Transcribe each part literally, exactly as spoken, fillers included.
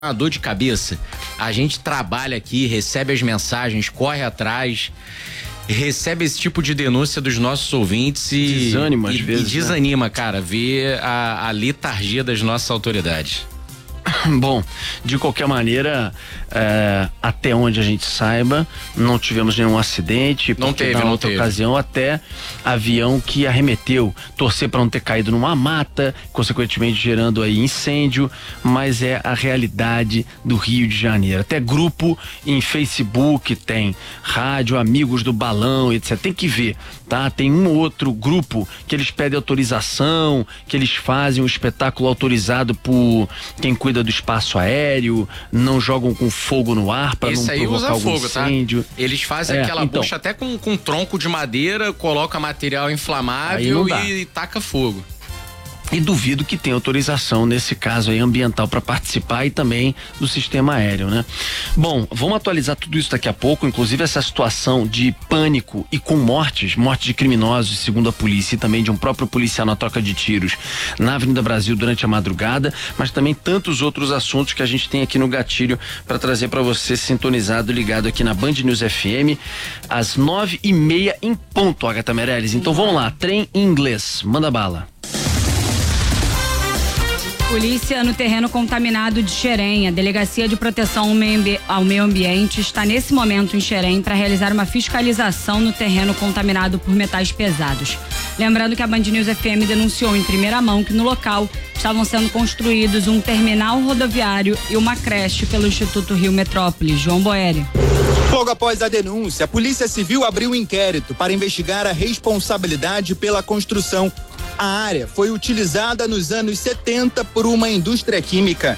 uma dor de cabeça. A gente trabalha aqui, recebe as mensagens, corre atrás, recebe esse tipo de denúncia dos nossos ouvintes e desanima e, às vezes, e desanima, né? Cara, ver a, a letargia das nossas autoridades. Bom, de qualquer maneira, é, até onde a gente saiba, não tivemos nenhum acidente. Não teve, na não outra teve. ocasião, até avião que arremeteu, torcer para não ter caído numa mata, consequentemente gerando aí incêndio, mas é a realidade do Rio de Janeiro. Até grupo em Facebook tem, rádio, amigos do balão, etcétera. Tem que ver, tá? Tem um ou outro grupo que eles pedem autorização, que eles fazem um espetáculo autorizado por quem cuida do espaço aéreo, não jogam com fogo no ar para não provocar algum fogo, incêndio. Tá? Eles fazem é, aquela então, bucha até com, com tronco de madeira, coloca material inflamável e, e taca fogo. E duvido que tenha autorização nesse caso aí ambiental para participar e também do sistema aéreo, né? Bom, vamos atualizar tudo isso daqui a pouco, inclusive essa situação de pânico e com mortes, mortes de criminosos, segundo a polícia, e também de um próprio policial na troca de tiros na Avenida Brasil durante a madrugada, mas também tantos outros assuntos que a gente tem aqui no gatilho para trazer para você sintonizado, ligado aqui na Band News F M, às nove e meia em ponto, Agatha Meirelles. Então vamos lá, trem em inglês, manda bala. Polícia no terreno contaminado de Xerém. A Delegacia de Proteção ao Meio Ambiente está nesse momento em Xerém para realizar uma fiscalização no terreno contaminado por metais pesados. Lembrando que a Band News F M denunciou em primeira mão que no local estavam sendo construídos um terminal rodoviário e uma creche pelo Instituto Rio Metrópole. João Boeri. Logo após a denúncia, a Polícia Civil abriu um inquérito para investigar a responsabilidade pela construção. A área foi utilizada nos anos setenta por uma indústria química.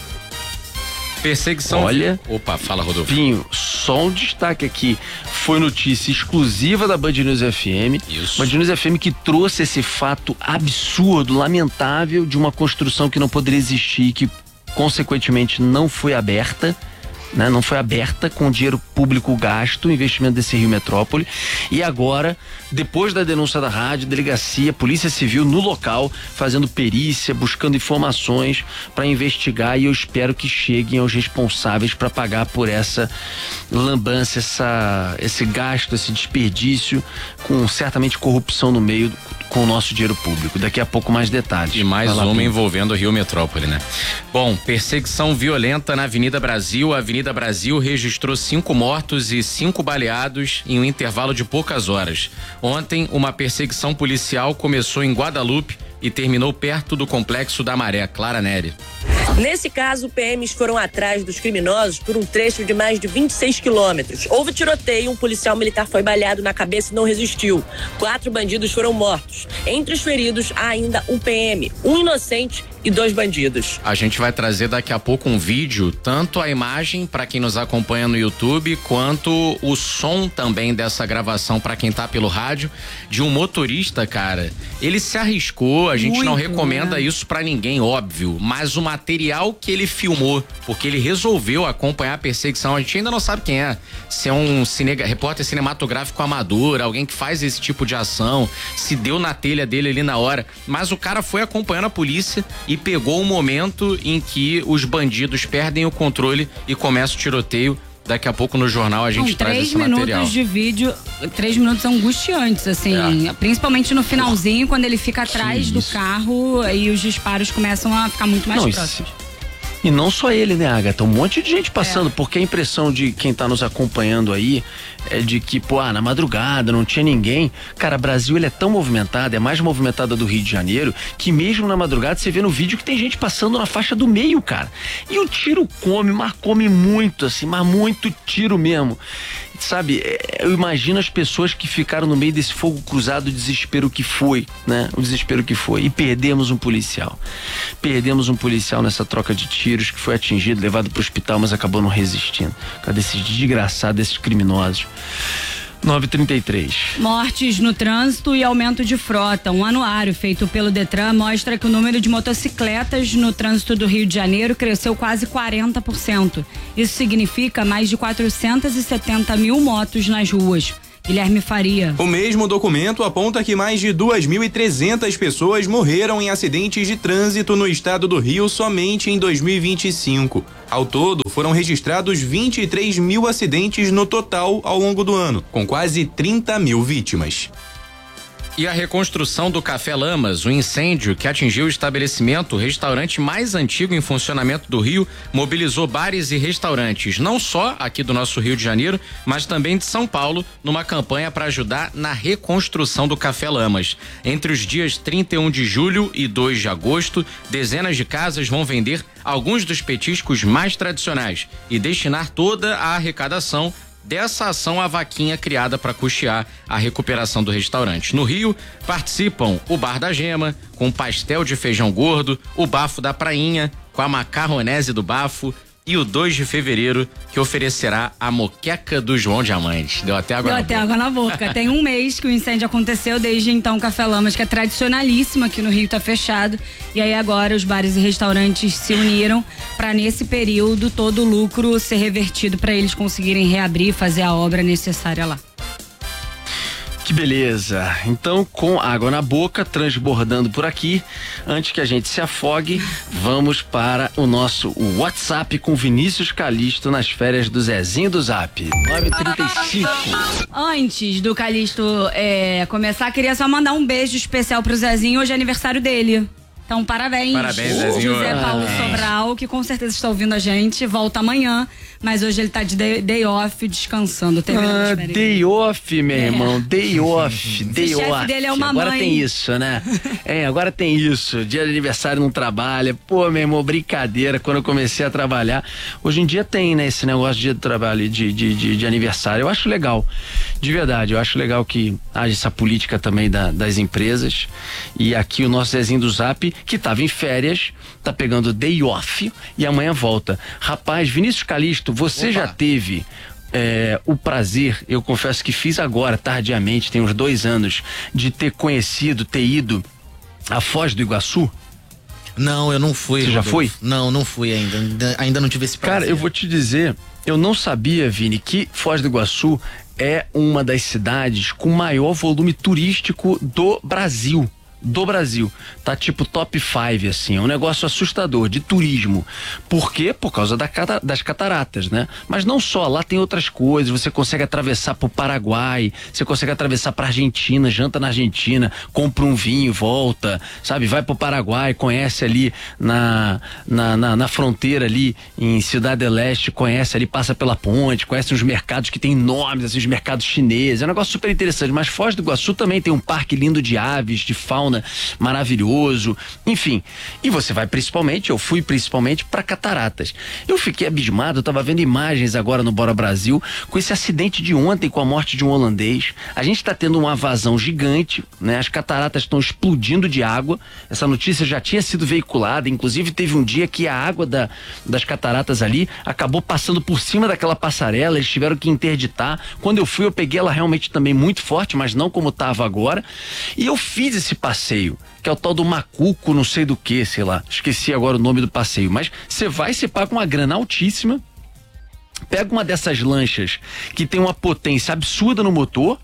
Perseguição. Olha. Opa, fala, Rodolfo. Pinho, só um destaque aqui. Foi notícia exclusiva da Band News F M. Isso. Band News F M que trouxe esse fato absurdo, lamentável, de uma construção que não poderia existir, que consequentemente não foi aberta. Né? Não foi aberta com dinheiro público gasto, investimento desse Rio Metrópole. E agora, depois da denúncia da rádio, delegacia, Polícia Civil no local, fazendo perícia, buscando informações para investigar, e eu espero que cheguem aos responsáveis para pagar por essa lambança, essa, esse gasto, esse desperdício, com certamente corrupção no meio, com o nosso dinheiro público. Daqui a pouco mais detalhes. E mais Fala, uma Pinho. envolvendo o Rio Metrópole, né? Bom, perseguição violenta na Avenida Brasil. A Avenida Brasil registrou cinco mortos e cinco baleados em um intervalo de poucas horas. Ontem, uma perseguição policial começou em Guadalupe e terminou perto do Complexo da Maré. Clara Nery. Nesse caso, P Ms foram atrás dos criminosos por um trecho de mais de vinte e seis quilômetros. Houve tiroteio, um policial militar foi baleado na cabeça e não resistiu. Quatro bandidos foram mortos. Entre os feridos, há ainda um P M, um inocente e dois bandidos. A gente vai trazer daqui a pouco um vídeo, tanto a imagem para quem nos acompanha no YouTube, quanto o som também dessa gravação para quem tá pelo rádio, de um motorista, cara. Ele se arriscou, a gente Muito, não recomenda né? isso para ninguém, óbvio, mas o material que ele filmou, porque ele resolveu acompanhar a perseguição, a gente ainda não sabe quem é, se é um cine, repórter cinematográfico amador, alguém que faz esse tipo de ação, se deu na telha dele ali na hora, mas o cara foi acompanhando a polícia e pegou o momento em que os bandidos perdem o controle e começa o tiroteio. Daqui a pouco no jornal a gente São traz três esse material. minutos de vídeo, três minutos angustiantes, assim, é. principalmente no finalzinho, quando ele fica atrás do carro e os disparos começam a ficar muito mais Não, próximos. E não só ele, né, Agatha? Um monte de gente passando, É. porque a impressão de quem tá nos acompanhando aí é de que, pô, ah, na madrugada não tinha ninguém. Cara, Brasil, ele é tão movimentado, é mais movimentada do Rio de Janeiro, que mesmo na madrugada você vê no vídeo que tem gente passando na faixa do meio, cara. E o tiro come, mas come muito, assim, mas muito tiro mesmo. Sabe, eu imagino as pessoas que ficaram no meio desse fogo cruzado, o desespero que foi, né? O desespero que foi. E perdemos um policial. Perdemos um policial nessa troca de tiros, que foi atingido, levado pro hospital, mas acabou não resistindo. Por causa desses desgraçados, desses criminosos. nove e trinta e três. Mortes no trânsito e aumento de frota. Um anuário feito pelo Detran mostra que o número de motocicletas no trânsito do Rio de Janeiro cresceu quase quarenta por cento. Isso significa mais de quatrocentas e setenta mil motos nas ruas. Guilherme Faria. O mesmo documento aponta que mais de duas mil e trezentas pessoas morreram em acidentes de trânsito no estado do Rio somente em dois mil e vinte e cinco. Ao todo, foram registrados vinte e três mil acidentes no total ao longo do ano, com quase trinta mil vítimas. E a reconstrução do Café Lamas, o incêndio que atingiu o estabelecimento, o restaurante mais antigo em funcionamento do Rio, mobilizou bares e restaurantes, não só aqui do nosso Rio de Janeiro, mas também de São Paulo, numa campanha para ajudar na reconstrução do Café Lamas. Entre os dias trinta e um de julho e dois de agosto, dezenas de casas vão vender alguns dos petiscos mais tradicionais e destinar toda a arrecadação dessa ação à vaquinha criada para custear a recuperação do restaurante. No Rio, participam o Bar da Gema, com pastel de feijão gordo, o Bafo da Prainha, com a macarronese do Bafo, e o dois de fevereiro, que oferecerá a moqueca do João Diamante. Deu até água Deu na até boca. água na boca. Tem um mês que o incêndio aconteceu, desde então o Café Lamas, que é tradicionalíssimo aqui no Rio, tá fechado. E aí agora os bares e restaurantes se uniram para nesse período todo o lucro ser revertido para eles conseguirem reabrir e fazer a obra necessária lá. Que beleza. Então, com água na boca, transbordando por aqui, antes que a gente se afogue, vamos para o nosso WhatsApp com Vinícius Calixto nas férias do Zezinho do Zap. nove e trinta e cinco. Antes do Calixto é, começar, queria só mandar um beijo especial pro Zezinho, hoje é aniversário dele. Então, parabéns. Parabéns, Zezinho. José Paulo Parabéns. Sobral, que com certeza está ouvindo a gente, volta amanhã, mas hoje ele tá de day, day off, descansando. Ah, day off, meu É. irmão, day off, day O chefe off. dele é uma agora mãe. tem isso, né? É, agora tem isso. Dia de aniversário não trabalha. Pô, meu irmão, brincadeira. Quando eu comecei a trabalhar, hoje em dia tem, né, esse negócio de dia de trabalho, de, de, de, de aniversário. Eu acho legal, de verdade. Eu acho legal que haja essa política também da, das empresas. E aqui o nosso Zezinho do Zap, que tava em férias, tá pegando day off e amanhã volta. Rapaz, Vinícius Calixto, você Opa. já teve é, o prazer, eu confesso que fiz agora, tardiamente, tem uns dois anos, de ter conhecido, ter ido à Foz do Iguaçu? Não, eu não fui. Você já Rodolfo. foi? Não, não fui ainda. Ainda, ainda não tive esse prazer. Cara, eu vou te dizer, eu não sabia, Vini, que Foz do Iguaçu é uma das cidades com maior volume turístico do Brasil. Do Brasil. Tá tipo top cinco, assim. É um negócio assustador de turismo. Por quê? Por causa da cata, das cataratas, né? Mas não só, lá tem outras coisas. Você consegue atravessar pro Paraguai, você consegue atravessar pra Argentina, janta na Argentina, compra um vinho, volta, sabe? Vai pro Paraguai, conhece ali na, na, na, na fronteira ali em Cidade del Este, conhece ali, passa pela ponte, conhece uns mercados que tem nomes, assim, os mercados chineses. É um negócio super interessante. Mas Foz do Iguaçu também tem um parque lindo de aves, de fauna maravilhoso, enfim. E você vai principalmente, eu fui principalmente para Cataratas. Eu fiquei abismado, eu tava vendo imagens agora no Bora Brasil com esse acidente de ontem com a morte de um holandês. A gente tá tendo uma vazão gigante, né? As cataratas estão explodindo de água. Essa notícia já tinha sido veiculada, inclusive teve um dia que a água da, das cataratas ali acabou passando por cima daquela passarela, eles tiveram que interditar. Quando eu fui, eu peguei ela realmente também muito forte, mas não como tava agora. E eu fiz esse passeio, que é o tal do Macuco, não sei do que, sei lá, esqueci agora o nome do passeio, mas você vai, você paga uma grana altíssima, pega uma dessas lanchas que tem uma potência absurda no motor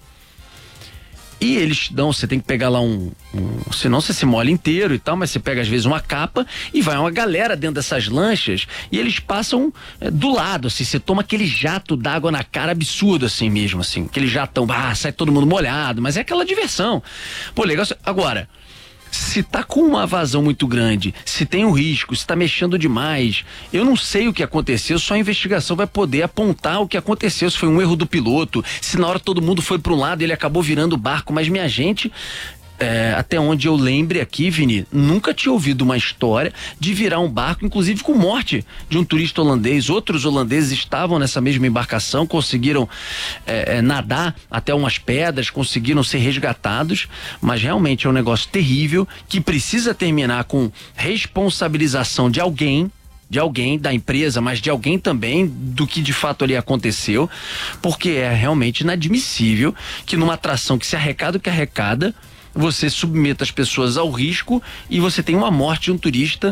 e eles te dão, você tem que pegar lá um, um senão você se molha inteiro e tal, mas você pega às vezes uma capa e vai uma galera dentro dessas lanchas e eles passam é, do lado, assim, você toma aquele jato d'água na cara absurdo assim mesmo, assim, aquele jatão, ah, sai todo mundo molhado, mas é aquela diversão. Pô, legal. Agora, se tá com uma vazão muito grande, se tem um risco, se tá mexendo demais, eu não sei o que aconteceu, só a investigação vai poder apontar o que aconteceu, se foi um erro do piloto, se na hora todo mundo foi para um lado e ele acabou virando o barco, mas minha gente, é, até onde eu lembre aqui, Vini, nunca tinha ouvido uma história de virar um barco, inclusive com morte de um turista holandês. Outros holandeses estavam nessa mesma embarcação, conseguiram é, é, nadar até umas pedras, conseguiram ser resgatados, mas realmente é um negócio terrível que precisa terminar com responsabilização de alguém, de alguém, da empresa, mas de alguém também do que de fato ali aconteceu, porque é realmente inadmissível que numa atração que se arrecada o que arrecada, você submeta as pessoas ao risco e você tem uma morte de um turista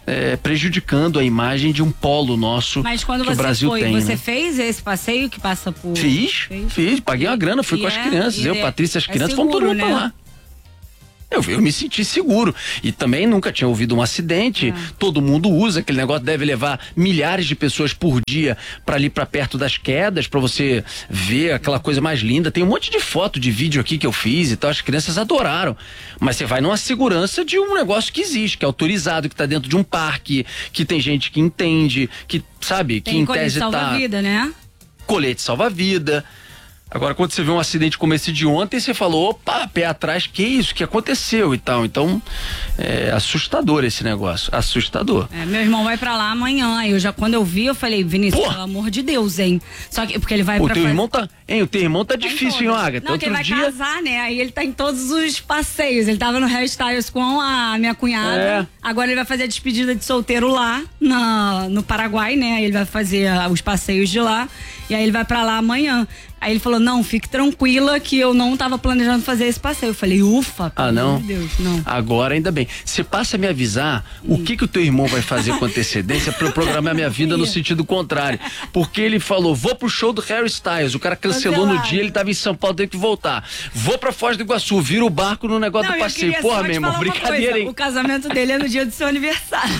é, prejudicando a imagem de um polo nosso. Mas quando que você o Brasil foi, tem, você né? fez esse passeio que passa por... Fiz, fez? fiz, paguei uma grana, fui E com as é- crianças, e eu, é- Patrícia, as é crianças, fomos todo seguro, mundo pra né? lá. Eu, eu me senti seguro. E também nunca tinha ouvido um acidente. É. Todo mundo usa aquele negócio, deve levar milhares de pessoas por dia para ali para perto das quedas, para você ver aquela coisa mais linda. Tem um monte de foto, de vídeo aqui que eu fiz e tal. As crianças adoraram. Mas você vai numa segurança de um negócio que existe, que é autorizado, que tá dentro de um parque, que tem gente que entende, que sabe, que Tem em colete tese tá. salva-vida, né? Colete salva-vida. Agora, quando você vê um acidente como esse de ontem, você falou, opa, pé atrás, que isso, que aconteceu e tal. Então, é assustador esse negócio, assustador. É, meu irmão vai pra lá amanhã. Eu já, quando eu vi, eu falei, Vinícius, Porra! pelo amor de Deus, hein? Só que, porque ele vai O pra teu fazer- irmão tá, hein, o teu irmão tá Tá em difícil, hein, todas. Agatha? Não, que Outro ele vai dia... casar, né? Aí ele tá em todos os passeios. Ele tava no Hairstyles com a minha cunhada. É. Agora ele vai fazer a despedida de solteiro lá na, no Paraguai, né? Aí ele vai fazer ah, os passeios de lá. E aí ele vai pra lá amanhã. Aí ele falou, não, fique tranquila que eu não tava planejando fazer esse passeio. Eu falei, ufa, pelo Ah, não? amor de Deus, não. Agora ainda bem. Você passa a me avisar o que que o teu irmão vai fazer com antecedência pra eu programar minha vida no sentido contrário. Porque ele falou, vou pro show do Harry Styles. O cara cancelou no Cancelado. dia, ele tava em São Paulo, teve que voltar. Vou pra Foz do Iguaçu, vira o barco no negócio Não, do eu passeio. queria Porra, só meu te irmão, falar uma brincadeira, coisa. hein? O casamento dele é no dia do seu aniversário.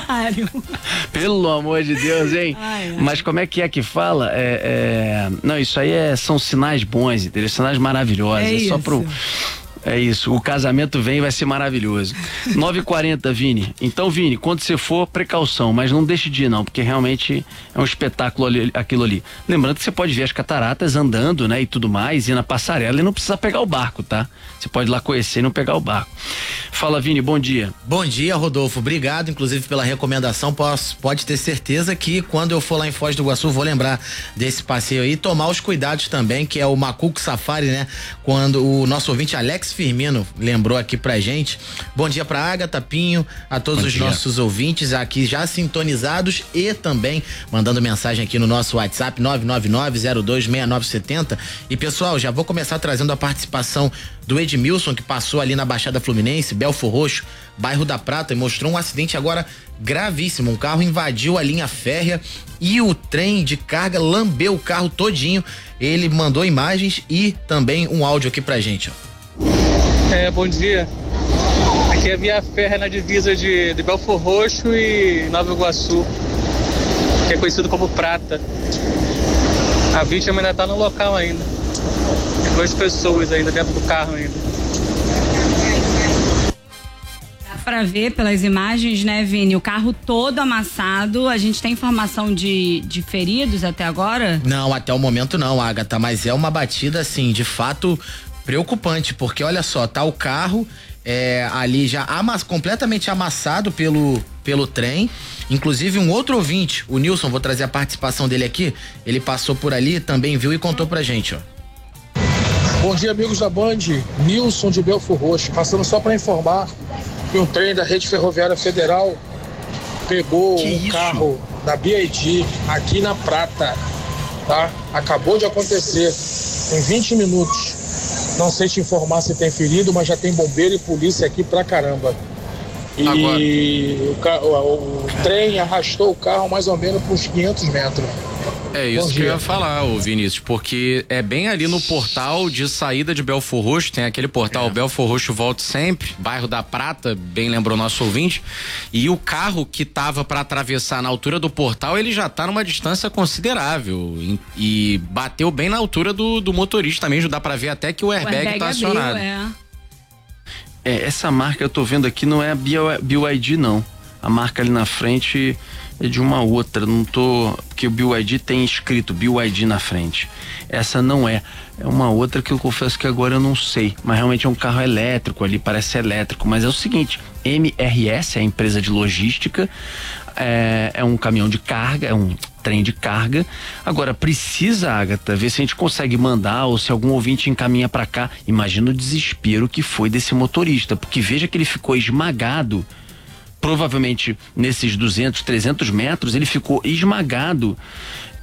Pelo amor de Deus, hein? Ai, ai. Mas como é que é que fala? É, é... Não, isso aí é, são sinais bons, entendeu? Sinais maravilhosos. É É, só isso. pro. É isso, o casamento vem e vai ser maravilhoso. nove e quarenta, Vini. Então, Vini, quando você for, precaução, mas não deixe de ir não, porque realmente é um espetáculo ali, aquilo ali. Lembrando que você pode ver as cataratas andando, né, e tudo mais, ir na passarela e não precisa pegar o barco, tá? Você pode ir lá conhecer e não pegar o barco. Fala, Vini, bom dia. Bom dia, Rodolfo. Obrigado, inclusive, pela recomendação. Posso, pode ter certeza que quando eu for lá em Foz do Iguaçu, vou lembrar desse passeio aí, tomar os cuidados também, que é o Macuco Safari, né? Quando o nosso ouvinte Alex Firmino lembrou aqui pra gente. Bom dia pra Agatha, Pinho, a todos Bom os dia. nossos ouvintes aqui já sintonizados e também mandando mensagem aqui no nosso WhatsApp nove nove nove zero dois seis nove sete zero. E pessoal, já vou começar trazendo a participação do Edmilson, que passou ali na Baixada Fluminense, Belfor Roxo, bairro da Prata, e mostrou um acidente agora gravíssimo. Um carro invadiu a linha férrea e o trem de carga lambeu o carro todinho. Ele mandou imagens e também um áudio aqui pra gente, ó. É, bom dia. Aqui é a Via Férrea na divisa de, de Belfor Roxo e Nova Iguaçu, que é conhecido como Prata. A vítima ainda está no local ainda. Tem duas pessoas ainda dentro do carro ainda. Dá pra ver pelas imagens, né, Vini? O carro todo amassado. A gente tem informação de, de feridos até agora? Não, até o momento não, Agatha, mas é uma batida, assim, de fato preocupante, porque olha só, tá o carro é, ali já amass, completamente amassado pelo, pelo trem. Inclusive um outro ouvinte, o Nilson, vou trazer a participação dele aqui, ele passou por ali, também viu e contou pra gente, ó. Bom dia, amigos da Band. Nilson de Belfor Roxo, passando só para informar que um trem da Rede Ferroviária Federal pegou Que um isso? carro da B I D aqui na Prata, tá? Acabou de acontecer, tem vinte minutos. Não sei te informar se tem ferido, mas já tem bombeiro e polícia aqui pra caramba. E o, ca- o- o trem arrastou o carro mais ou menos por uns quinhentos metros. É isso Bom que eu dia. ia falar, ô Vinícius, porque é bem ali no portal de saída de Belfor Roxo, tem aquele portal Belfor Roxo Volte Sempre, bairro da Prata, bem lembrou nosso ouvinte, e o carro que tava para atravessar na altura do portal, ele já tá numa distância considerável e, e bateu bem na altura do, do motorista também, já dá pra ver até que o airbag, o airbag tá abriu, acionado. é. É, essa marca eu tô vendo aqui não é a B Y D não. A marca ali na frente é de uma outra, não tô, porque o B Y D tem escrito B Y D na frente. Essa não é, é uma outra que eu confesso que agora eu não sei, mas realmente é um carro elétrico ali, parece elétrico, mas é o seguinte, M R S é a empresa de logística, é, é um caminhão de carga, é um trem de carga. Agora precisa, Agatha, ver se a gente consegue mandar ou se algum ouvinte encaminha pra cá. Imagina o desespero que foi desse motorista, porque veja que ele ficou esmagado. Provavelmente nesses duzentos, trezentos metros ele ficou esmagado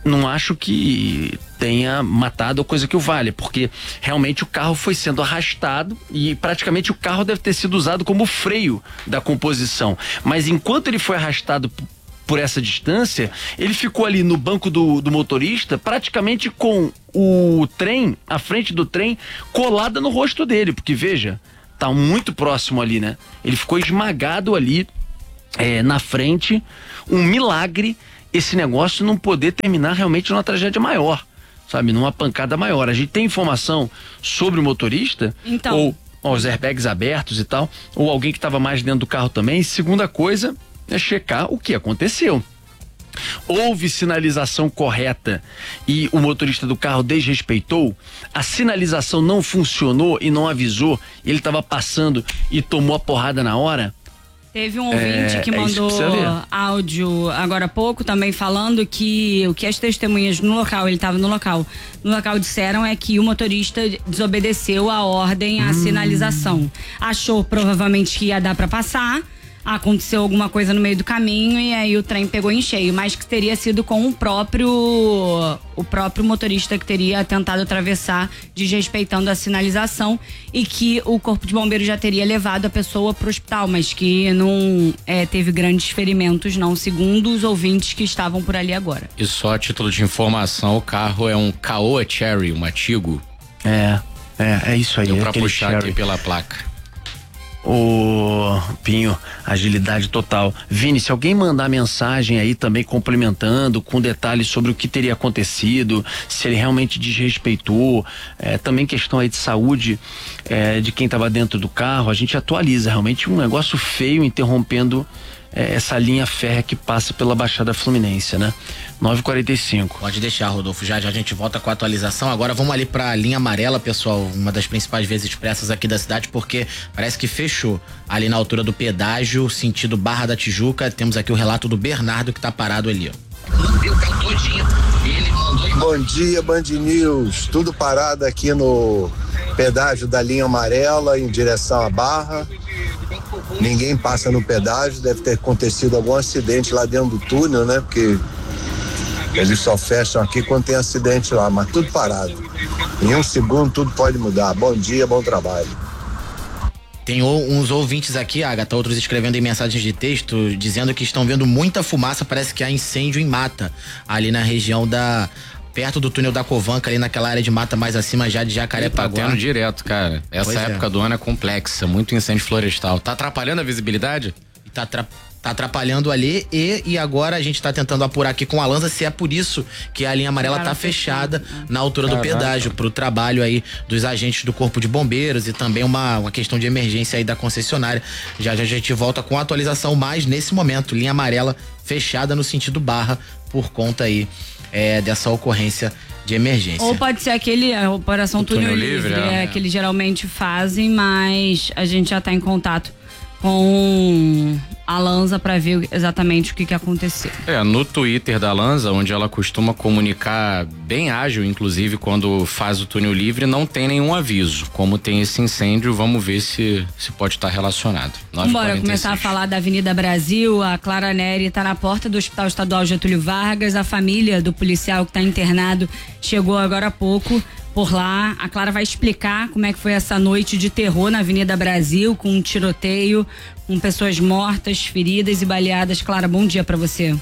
não acho que tenha matado ou coisa que o valha, porque realmente o carro foi sendo arrastado e praticamente o carro deve ter sido usado como freio da composição. Mas enquanto ele foi arrastado p- por essa distância, ele ficou ali no banco do, do motorista, praticamente com o trem, a frente do trem, colada no rosto dele, porque veja, tá muito próximo ali, né? Ele ficou esmagado ali é, na frente. Um milagre esse negócio não poder terminar realmente numa tragédia maior, sabe? Numa pancada maior. A gente tem informação sobre o motorista? Então. Ou ó, os airbags abertos e tal, ou alguém que estava mais dentro do carro também. Segunda coisa é checar o que aconteceu. Houve sinalização correta e o motorista do carro desrespeitou? A sinalização não funcionou e não avisou? Ele estava passando e tomou a porrada na hora? Teve um ouvinte É, que é isso mandou que precisa ver. áudio agora há pouco também falando que o que as testemunhas no local, ele estava no local, no local disseram é que o motorista desobedeceu a ordem, a Hum. sinalização. Achou provavelmente que ia dar para passar, aconteceu alguma coisa no meio do caminho e aí o trem pegou em cheio, mas que teria sido com o próprio o próprio motorista que teria tentado atravessar desrespeitando a sinalização e que o corpo de bombeiros já teria levado a pessoa pro hospital, mas que não é, teve grandes ferimentos não, segundo os ouvintes que estavam por ali agora. E só a título de informação, o carro é um Caoa Cherry, um Atigo. É, é, é isso aí. Deu é pra aquele puxar Cherry. aqui pela placa. Ô, Pinho, agilidade total. Vini, se alguém mandar mensagem aí também complementando, com detalhes sobre o que teria acontecido, se ele realmente desrespeitou, é, também questão aí de saúde é, de quem estava dentro do carro, a gente atualiza. Realmente um negócio feio interrompendo é, essa linha férrea que passa pela Baixada Fluminense, né? nove e quarenta e cinco. Pode deixar, Rodolfo, já já a gente volta com a atualização. Agora vamos ali pra linha amarela, pessoal, uma das principais vias expressas aqui da cidade, porque parece que fechou ali na altura do pedágio, sentido Barra da Tijuca. Temos aqui o relato do Bernardo que tá parado ali, ó. Bom dia, Band News. Tudo parado aqui no pedágio da linha amarela em direção à Barra. Ninguém passa no pedágio, deve ter acontecido algum acidente lá dentro do túnel, né? Porque eles só fecham aqui quando tem acidente lá, mas tudo parado. Em um segundo tudo pode mudar. Bom dia, bom trabalho. Tem uns ouvintes aqui, Agatha, outros escrevendo em mensagens de texto, dizendo que estão vendo muita fumaça, parece que há incêndio em mata, ali na região da... perto do túnel da Covanca, ali naquela área de mata mais acima já de Jacarepaguá. Tá tendo direto, cara. Essa Pois é. época do ano é complexa, muito incêndio florestal. Tá atrapalhando a visibilidade? Tá, tra- tá atrapalhando ali e, e agora a gente tá tentando apurar aqui com a Lanza se é por isso que a linha amarela tá fechada na altura do Caraca. pedágio pro trabalho aí dos agentes do Corpo de Bombeiros e também uma, uma questão de emergência aí da concessionária. Já já a gente volta com a atualização, mas nesse momento, linha amarela fechada no sentido Barra por conta aí é, dessa ocorrência de emergência. Ou pode ser aquele, a operação túnel, túnel livre, livre, é, é. que eles geralmente fazem, mas a gente já tá em contato com a Lanza para ver exatamente o que que aconteceu. É, no Twitter da Lanza, onde ela costuma comunicar bem ágil, inclusive quando faz o túnel livre, não tem nenhum aviso. Como tem esse incêndio, vamos ver se, se pode estar relacionado. Vamos começar a falar da Avenida Brasil. A Clara Neri está na porta do Hospital Estadual Getúlio Vargas. A família do policial que está internado chegou agora há pouco por lá. A Clara vai explicar como é que foi essa noite de terror na Avenida Brasil, com um tiroteio, com pessoas mortas, feridas e baleadas. Clara, bom dia para você.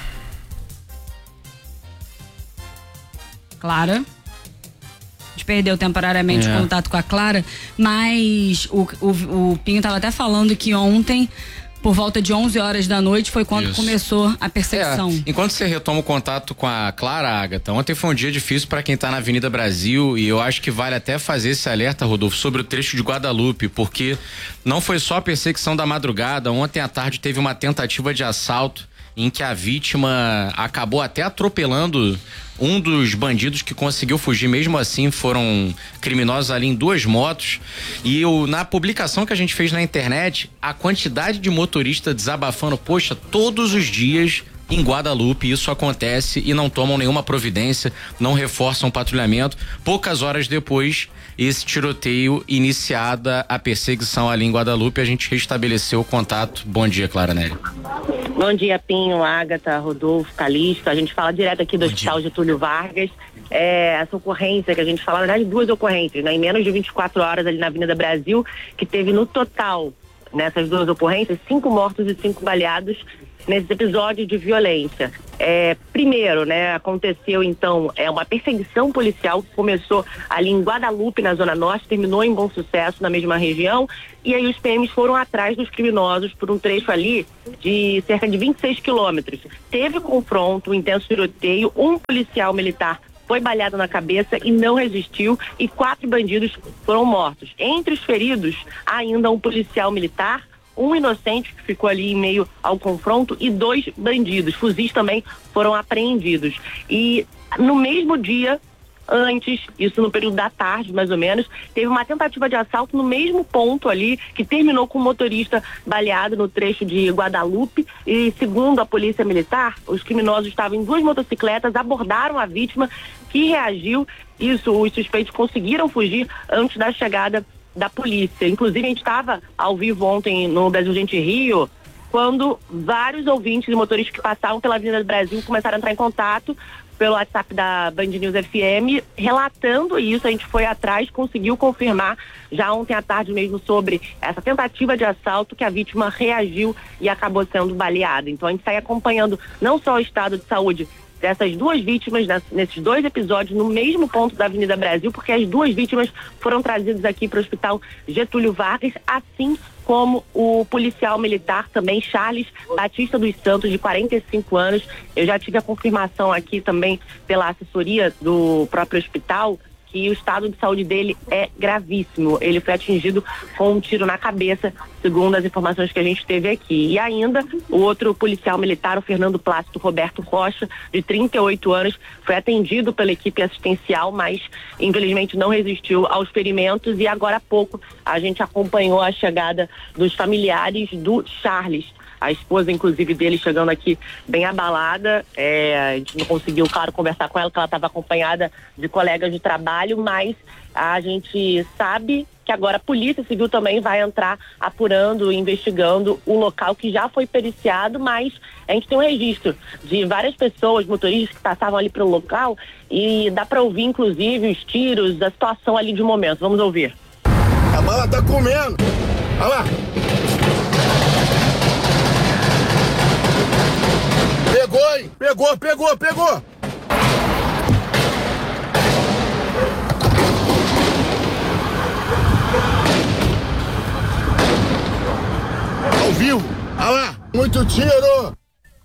Clara? A gente perdeu temporariamente É. o contato com a Clara, mas o, o, o Pinho estava até falando que ontem, por volta de onze horas da noite, foi quando Isso. começou a perseguição. É, enquanto você retoma o contato com a Clara, Agatha, ontem foi um dia difícil para quem tá na Avenida Brasil e eu acho que vale até fazer esse alerta, Rodolfo, sobre o trecho de Guadalupe, porque não foi só a perseguição da madrugada, ontem à tarde teve uma tentativa de assalto em que a vítima acabou até atropelando um dos bandidos que conseguiu fugir. Mesmo assim, foram criminosos ali em duas motos. E eu, na publicação que a gente fez na internet, a quantidade de motorista desabafando, poxa, todos os dias em Guadalupe. Isso acontece e não tomam nenhuma providência, não reforçam o patrulhamento. Poucas horas depois, esse tiroteio, iniciada a perseguição ali em Guadalupe, a gente restabeleceu o contato. Bom dia, Clara Nery. Bom dia, Pinho, Ágata, Rodolfo, Calixto. A gente fala direto aqui do Hospital Getúlio Vargas. É, essa ocorrência que a gente fala, na verdade, duas ocorrências, né? Em menos de vinte e quatro horas ali na Avenida Brasil, que teve no total, nessas duas ocorrências, cinco mortos e cinco baleados nesses episódios de violência. É, primeiro, né, aconteceu então é uma perseguição policial que começou ali em Guadalupe, na Zona Norte, terminou em Bom Sucesso, na mesma região, e aí os P Ms foram atrás dos criminosos por um trecho ali de cerca de vinte e seis quilômetros. Teve confronto, um intenso tiroteio, um policial militar foi baleado na cabeça e não resistiu, e quatro bandidos foram mortos. Entre os feridos, ainda um policial militar, um inocente que ficou ali em meio ao confronto e dois bandidos. Fuzis também foram apreendidos. E no mesmo dia, antes, isso no período da tarde mais ou menos, teve uma tentativa de assalto no mesmo ponto ali, que terminou com o motorista baleado no trecho de Guadalupe, e segundo a polícia militar, os criminosos estavam em duas motocicletas, abordaram a vítima, que reagiu. Isso, os suspeitos conseguiram fugir antes da chegada da polícia. Inclusive, a gente estava ao vivo ontem no Brasil Gente Rio, quando vários ouvintes e motoristas que passavam pela Avenida do Brasil começaram a entrar em contato pelo WhatsApp da Band News F M, relatando isso. A gente foi atrás, conseguiu confirmar já ontem à tarde mesmo sobre essa tentativa de assalto, que a vítima reagiu e acabou sendo baleada. Então a gente sai acompanhando não só o estado de saúde dessas duas vítimas, nesses dois episódios, no mesmo ponto da Avenida Brasil, porque as duas vítimas foram trazidas aqui para o Hospital Getúlio Vargas, assim como o policial militar também, Charles Batista dos Santos, de quarenta e cinco anos. Eu já tive a confirmação aqui também pela assessoria do próprio hospital, que o estado de saúde dele é gravíssimo. Ele foi atingido com um tiro na cabeça, segundo as informações que a gente teve aqui. E ainda, o outro policial militar, o Fernando Plácido Roberto Rocha, de trinta e oito anos, foi atendido pela equipe assistencial, mas infelizmente não resistiu aos ferimentos, e agora há pouco a gente acompanhou a chegada dos familiares do Charles. A esposa, inclusive, dele chegando aqui bem abalada. É, a gente não conseguiu, claro, conversar com ela, porque ela estava acompanhada de colegas de trabalho, mas a gente sabe que agora a Polícia Civil também vai entrar apurando, investigando o local que já foi periciado, mas a gente tem um registro de várias pessoas, motoristas que passavam ali pelo local, e dá para ouvir, inclusive, os tiros, a situação ali de momento. Vamos ouvir. A bala tá comendo. Olha lá. Pegou, hein? Pegou, pegou, pegou! Ao vivo! Olha lá! Muito tiro!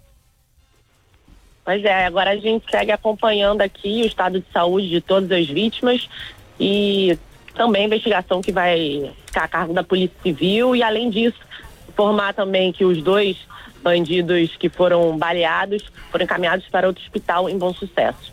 Pois é, agora a gente segue acompanhando aqui o estado de saúde de todas as vítimas e também a investigação que vai ficar a cargo da Polícia Civil, e além disso, informar também que os dois bandidos que foram baleados foram encaminhados para outro hospital em Bom Sucesso.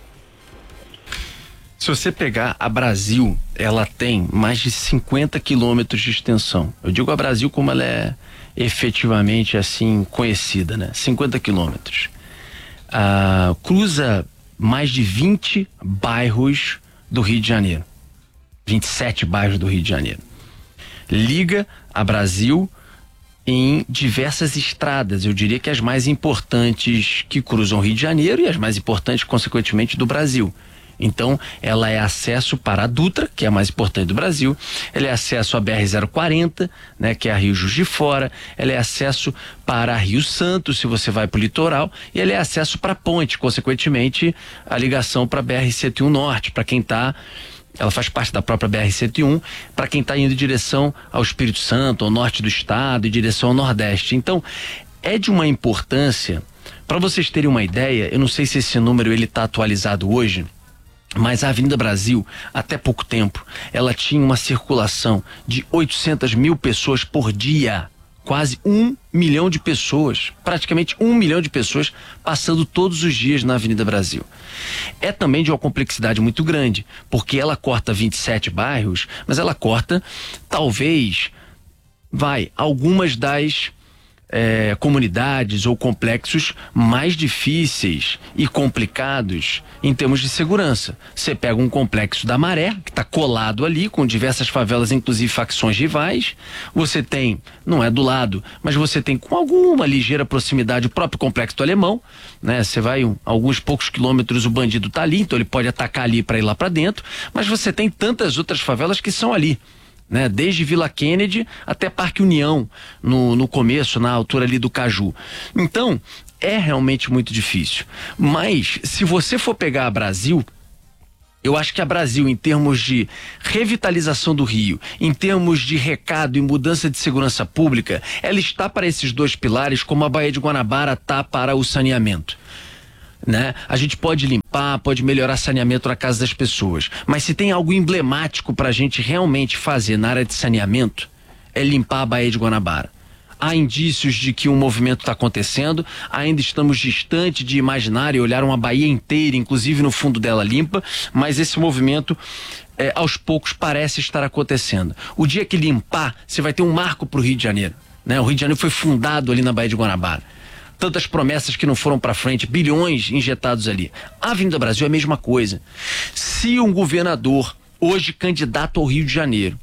Se você pegar a Brasil, ela tem mais de cinquenta quilômetros de extensão. Eu digo a Brasil como ela é efetivamente assim conhecida, né? cinquenta quilômetros. Ah, cruza mais de vinte bairros do Rio de Janeiro. vinte e sete bairros do Rio de Janeiro. Liga a Brasil em diversas estradas, eu diria que as mais importantes que cruzam o Rio de Janeiro e as mais importantes, consequentemente, do Brasil. Então, ela é acesso para a Dutra, que é a mais importante do Brasil, ela é acesso à B R zero quarenta, né, que é a Rio Juiz de Fora, ela é acesso para a Rio Santos, se você vai para o litoral, e ela é acesso para a ponte, consequentemente, a ligação para a B R cento e um Norte, para quem está... Ela faz parte da própria B R cento e um, para quem está indo em direção ao Espírito Santo, ao norte do estado, em direção ao Nordeste. Então, é de uma importância, para vocês terem uma ideia, eu não sei se esse número ele está atualizado hoje, mas a Avenida Brasil, até pouco tempo, ela tinha uma circulação de oitocentas mil pessoas por dia. Quase um milhão de pessoas, praticamente um milhão de pessoas passando todos os dias na Avenida Brasil. É também de uma complexidade muito grande, porque ela corta vinte e sete bairros, mas ela corta, talvez, vai, algumas das É, comunidades ou complexos mais difíceis e complicados em termos de segurança. Você pega um complexo da Maré, que está colado ali, com diversas favelas, inclusive facções rivais. Você tem, não é do lado, mas você tem com alguma ligeira proximidade o próprio complexo do Alemão, né? Você vai um, alguns poucos quilômetros, o bandido está ali, então ele pode atacar ali para ir lá para dentro, mas você tem tantas outras favelas que são ali, né? Desde Vila Kennedy até Parque União, no, no começo, na altura ali do Caju. Então, é realmente muito difícil. Mas, se você for pegar a Brasil, eu acho que a Brasil, em termos de revitalização do Rio, em termos de recado e mudança de segurança pública, ela está para esses dois pilares como a Baía de Guanabara está para o saneamento. Né? A gente pode limpar, pode melhorar saneamento na casa das pessoas, mas se tem algo emblemático para a gente realmente fazer na área de saneamento, é limpar a Baía de Guanabara. Há indícios de que um movimento está acontecendo, ainda estamos distante de imaginar e olhar uma Bahia inteira, inclusive no fundo dela limpa, mas esse movimento é, aos poucos parece estar acontecendo. O dia que limpar, você vai ter um marco para o Rio de Janeiro, né? O Rio de Janeiro foi fundado ali na Baía de Guanabara. Tantas promessas que não foram para frente, bilhões injetados ali. A Avenida Brasil é a mesma coisa. Se um governador, hoje candidato ao Rio de Janeiro,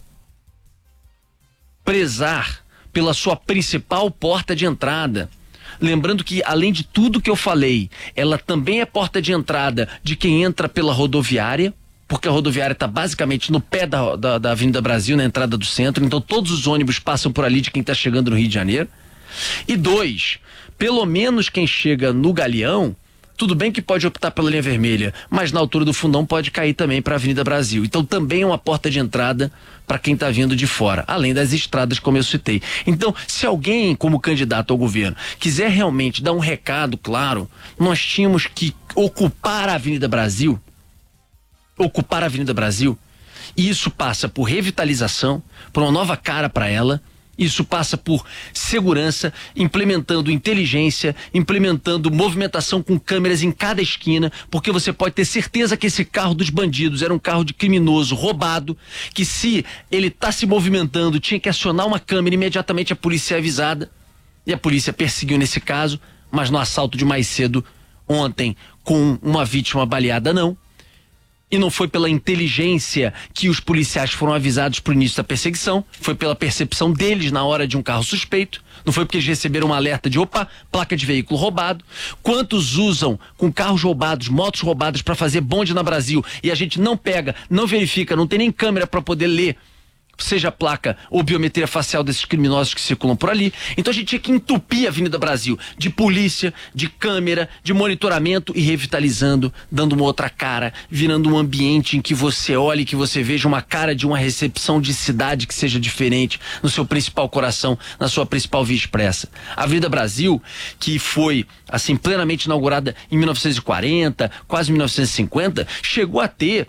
prezar pela sua principal porta de entrada, lembrando que, além de tudo que eu falei, ela também é porta de entrada de quem entra pela rodoviária, porque a rodoviária está basicamente no pé da, da, da Avenida Brasil, na entrada do centro, então todos os ônibus passam por ali de quem está chegando no Rio de Janeiro. E dois, pelo menos quem chega no Galeão, tudo bem que pode optar pela linha vermelha, mas na altura do Fundão pode cair também para a Avenida Brasil. Então também é uma porta de entrada para quem está vindo de fora, além das estradas, como eu citei. Então, se alguém, como candidato ao governo, quiser realmente dar um recado claro, nós tínhamos que ocupar a Avenida Brasil, ocupar a Avenida Brasil, e isso passa por revitalização, por uma nova cara para ela. Isso passa por segurança, implementando inteligência, implementando movimentação com câmeras em cada esquina, porque você pode ter certeza que esse carro dos bandidos era um carro de criminoso roubado, que se ele está se movimentando, tinha que acionar uma câmera, imediatamente a polícia é avisada, e a polícia perseguiu nesse caso, mas no assalto de mais cedo, ontem, com uma vítima baleada, não. E não foi pela inteligência que os policiais foram avisados para o início da perseguição, foi pela percepção deles na hora de um carro suspeito, não foi porque eles receberam um alerta de, opa, placa de veículo roubado. Quantos usam com carros roubados, motos roubadas para fazer bonde na Brasil e a gente não pega, não verifica, não tem nem câmera para poder ler, seja a placa ou biometria facial desses criminosos que circulam por ali. Então a gente tinha que entupir a Avenida Brasil de polícia, de câmera, de monitoramento e revitalizando, dando uma outra cara, virando um ambiente em que você olhe, que você veja uma cara de uma recepção de cidade que seja diferente no seu principal coração, na sua principal via expressa. A Avenida Brasil, que foi assim plenamente inaugurada em mil novecentos e quarenta, quase mil novecentos e cinquenta, chegou a ter,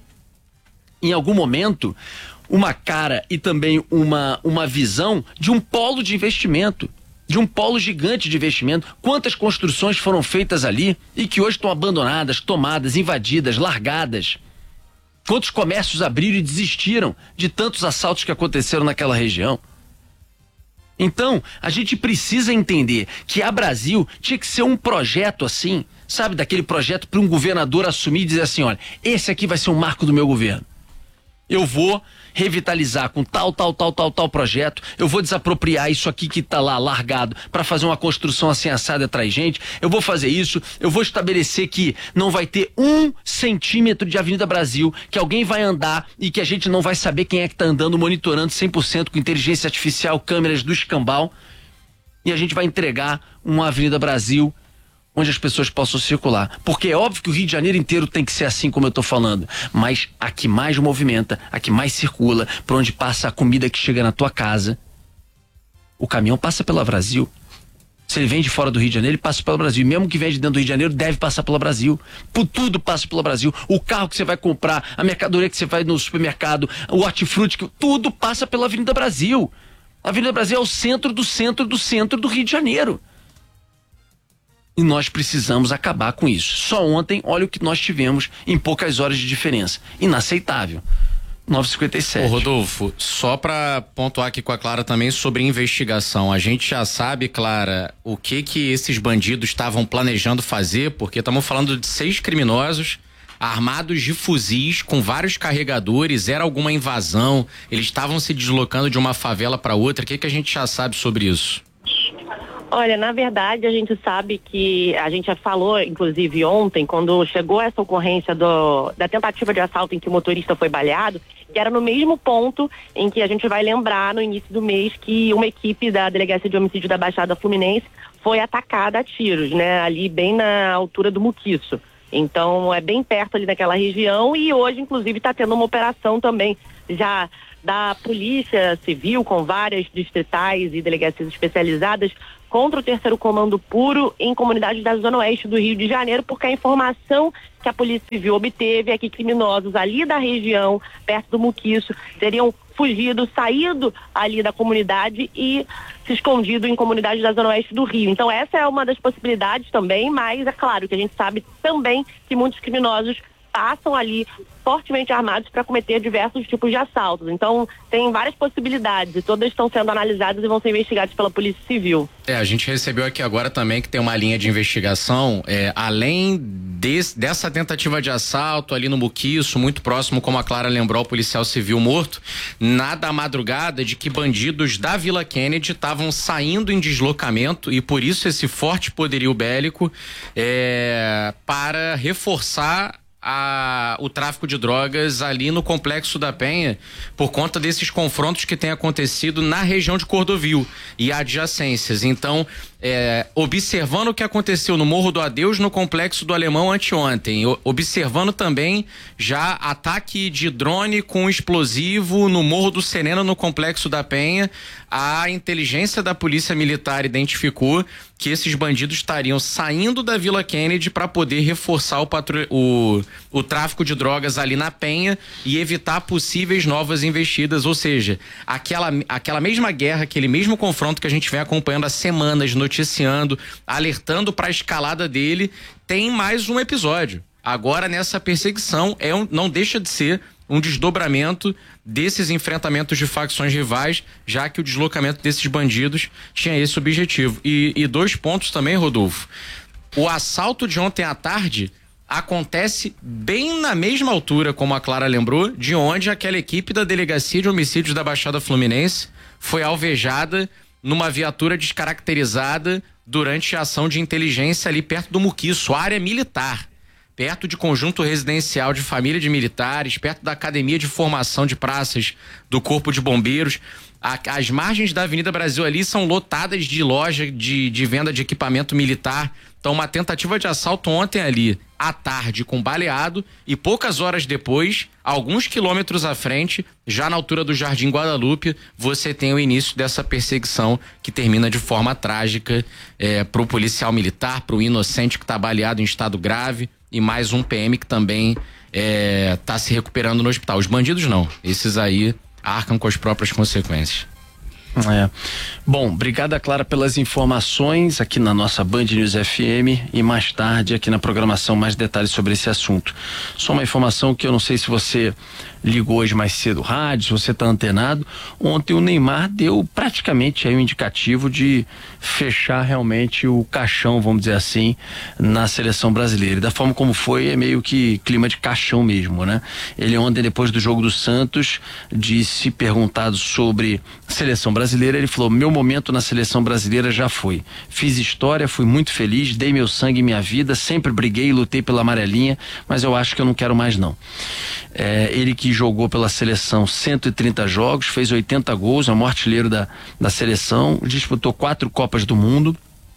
em algum momento, uma cara e também uma, uma visão de um polo de investimento, de um polo gigante de investimento. Quantas construções foram feitas ali e que hoje estão abandonadas, tomadas, invadidas, largadas? Quantos comércios abriram e desistiram de tantos assaltos que aconteceram naquela região? Então, a gente precisa entender que a Brasil tinha que ser um projeto assim, sabe, daquele projeto para um governador assumir e dizer assim, olha, esse aqui vai ser um marco do meu governo. Eu vou revitalizar com tal, tal, tal, tal, tal projeto, eu vou desapropriar isso aqui que está lá largado para fazer uma construção assim assada atrás gente, eu vou fazer isso, eu vou estabelecer que não vai ter um centímetro de Avenida Brasil, que alguém vai andar e que a gente não vai saber quem é que está andando, monitorando cem por cento com inteligência artificial, câmeras do escambau, e a gente vai entregar uma Avenida Brasil onde as pessoas possam circular. Porque é óbvio que o Rio de Janeiro inteiro tem que ser assim como eu tô falando, mas a que mais movimenta, a que mais circula, por onde passa a comida que chega na tua casa, o caminhão passa pela Brasil. Se ele vem de fora do Rio de Janeiro, ele passa pelo Brasil. E mesmo que vem de dentro do Rio de Janeiro, deve passar pela Brasil. Por tudo passa pelo Brasil. O carro que você vai comprar, a mercadoria que você vai no supermercado, o hortifruti, tudo passa pela Avenida Brasil. A Avenida Brasil é o centro do centro do centro do Rio de Janeiro. E nós precisamos acabar com isso. Só ontem, olha o que nós tivemos em poucas horas de diferença. Inaceitável. nove e cinquenta e sete. Ô Rodolfo, só pra pontuar aqui com a Clara também sobre investigação, a gente já sabe, Clara, o que que esses bandidos estavam planejando fazer, porque estamos falando de seis criminosos armados de fuzis com vários carregadores, era alguma invasão, eles estavam se deslocando de uma favela para outra, o que que a gente já sabe sobre isso? Olha, na verdade, a gente sabe que, a gente já falou, inclusive ontem, quando chegou essa ocorrência do, da tentativa de assalto em que o motorista foi baleado, que era no mesmo ponto em que a gente vai lembrar no início do mês que uma equipe da Delegacia de Homicídio da Baixada Fluminense foi atacada a tiros, né? Ali bem na altura do Muquiço. Então, é bem perto ali daquela região e hoje, inclusive, está tendo uma operação também já da Polícia Civil com várias distritais e delegacias especializadas contra o terceiro comando puro em comunidades da Zona Oeste do Rio de Janeiro, porque a informação que a Polícia Civil obteve é que criminosos ali da região, perto do Muquiço, teriam fugido, saído ali da comunidade e se escondido em comunidades da Zona Oeste do Rio. Então essa é uma das possibilidades também, mas é claro que a gente sabe também que muitos criminosos passam ali fortemente armados para cometer diversos tipos de assaltos. Então, tem várias possibilidades e todas estão sendo analisadas e vão ser investigadas pela Polícia Civil. É, a gente recebeu aqui agora também que tem uma linha de investigação, é, além desse, dessa tentativa de assalto ali no Muquiço, muito próximo, como a Clara lembrou, o policial civil morto, na da madrugada de que bandidos da Vila Kennedy estavam saindo em deslocamento e por isso esse forte poderio bélico é, para reforçar A, o tráfico de drogas ali no Complexo da Penha por conta desses confrontos que têm acontecido na região de Cordovil e adjacências. Então, é, observando o que aconteceu no Morro do Adeus, no Complexo do Alemão anteontem, observando também já ataque de drone com explosivo no Morro do Sereno, no Complexo da Penha, a inteligência da Polícia Militar identificou que esses bandidos estariam saindo da Vila Kennedy para poder reforçar o, patru... o, o tráfico de drogas ali na Penha e evitar possíveis novas investidas, ou seja, aquela, aquela mesma guerra, aquele mesmo confronto que a gente vem acompanhando há semanas, noticiando, alertando para a escalada dele, tem mais um episódio. Agora nessa perseguição é um, não deixa de ser um desdobramento desses enfrentamentos de facções rivais, já que o deslocamento desses bandidos tinha esse objetivo. E, e dois pontos também, Rodolfo. O assalto de ontem à tarde acontece bem na mesma altura, como a Clara lembrou, de onde aquela equipe da Delegacia de Homicídios da Baixada Fluminense foi alvejada numa viatura descaracterizada durante a ação de inteligência ali perto do Muquiço, área militar, perto de conjunto residencial de família de militares, perto da Academia de Formação de Praças do Corpo de Bombeiros. A, as margens da Avenida Brasil ali são lotadas de loja de, de venda de equipamento militar. Então, uma tentativa de assalto ontem ali, à tarde, com baleado, e poucas horas depois, alguns quilômetros à frente, já na altura do Jardim Guadalupe, você tem o início dessa perseguição que termina de forma trágica é, pro policial militar, pro inocente que está baleado em estado grave, e mais um P M que também é, tá se recuperando no hospital. Os bandidos não, esses aí arcam com as próprias consequências. É. Bom, obrigada, Clara, pelas informações aqui na nossa Band News F M e mais tarde aqui na programação mais detalhes sobre esse assunto. Só uma informação que eu não sei se você ligou hoje mais cedo o rádio, se você está antenado. Ontem o Neymar deu praticamente aí um indicativo de fechar realmente o caixão, vamos dizer assim, na seleção brasileira. E da forma como foi, é meio que clima de caixão mesmo, né? Ele ontem, depois do jogo do Santos, disse, perguntado sobre seleção brasileira, ele falou: meu momento na seleção brasileira já foi. Fiz história, fui muito feliz, dei meu sangue e minha vida, sempre briguei e lutei pela amarelinha, mas eu acho que eu não quero mais não. É, ele que jogou pela seleção cento e trinta jogos, fez oitenta gols, é o maior artilheiro da, da seleção, disputou quatro Copas do Mundo,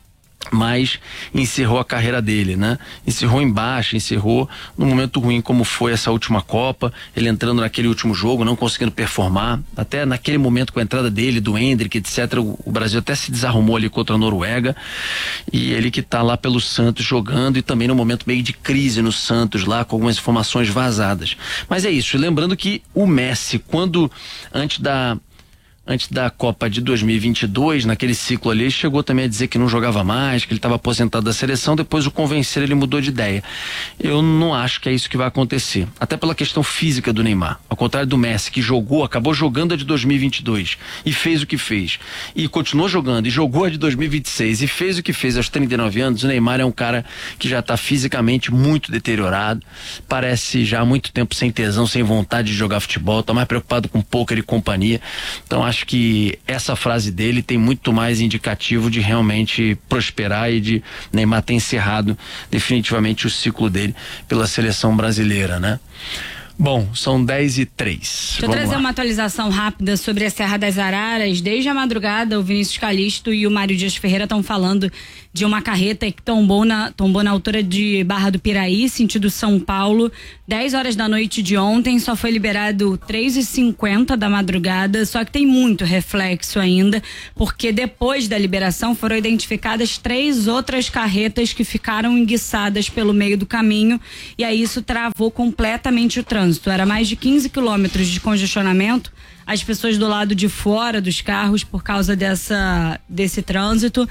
mas encerrou a carreira dele, né? Encerrou em baixa, encerrou num momento ruim como foi essa última Copa, ele entrando naquele último jogo, não conseguindo performar, até naquele momento com a entrada dele, do Endrick, etcétera, o, o Brasil até se desarrumou ali contra a Noruega, e ele que tá lá pelo Santos jogando e também num momento meio de crise no Santos lá, com algumas informações vazadas. Mas é isso, lembrando que o Messi, quando antes da antes da Copa de dois mil e vinte e dois, naquele ciclo ali, ele chegou também a dizer que não jogava mais, que ele estava aposentado da seleção, depois o convencer ele mudou de ideia. Eu não acho que é isso que vai acontecer, até pela questão física do Neymar, ao contrário do Messi, que jogou, acabou jogando a de dois mil e vinte e dois e fez o que fez, e continuou jogando e jogou a de dois mil e vinte e seis e fez o que fez aos trinta e nove anos. O Neymar é um cara que já está fisicamente muito deteriorado, parece já há muito tempo sem tesão, sem vontade de jogar futebol, está mais preocupado com pôquer e companhia. Então acho que essa frase dele tem muito mais indicativo de realmente prosperar e de Neymar ter encerrado definitivamente o ciclo dele pela seleção brasileira, né? Bom, são dez e três. Deixa eu trazer lá uma atualização rápida sobre a Serra das Araras. Desde a madrugada, o Vinícius Calixto e o Mário Dias Ferreira estão falando de uma carreta que tombou na, tombou na altura de Barra do Piraí, sentido São Paulo, dez horas da noite de ontem. Só foi liberado três e cinquenta da madrugada, só que tem muito reflexo ainda, porque depois da liberação foram identificadas três outras carretas que ficaram enguiçadas pelo meio do caminho, e aí isso travou completamente o trânsito. Era mais de quinze quilômetros de congestionamento, as pessoas do lado de fora dos carros por causa dessa, desse trânsito.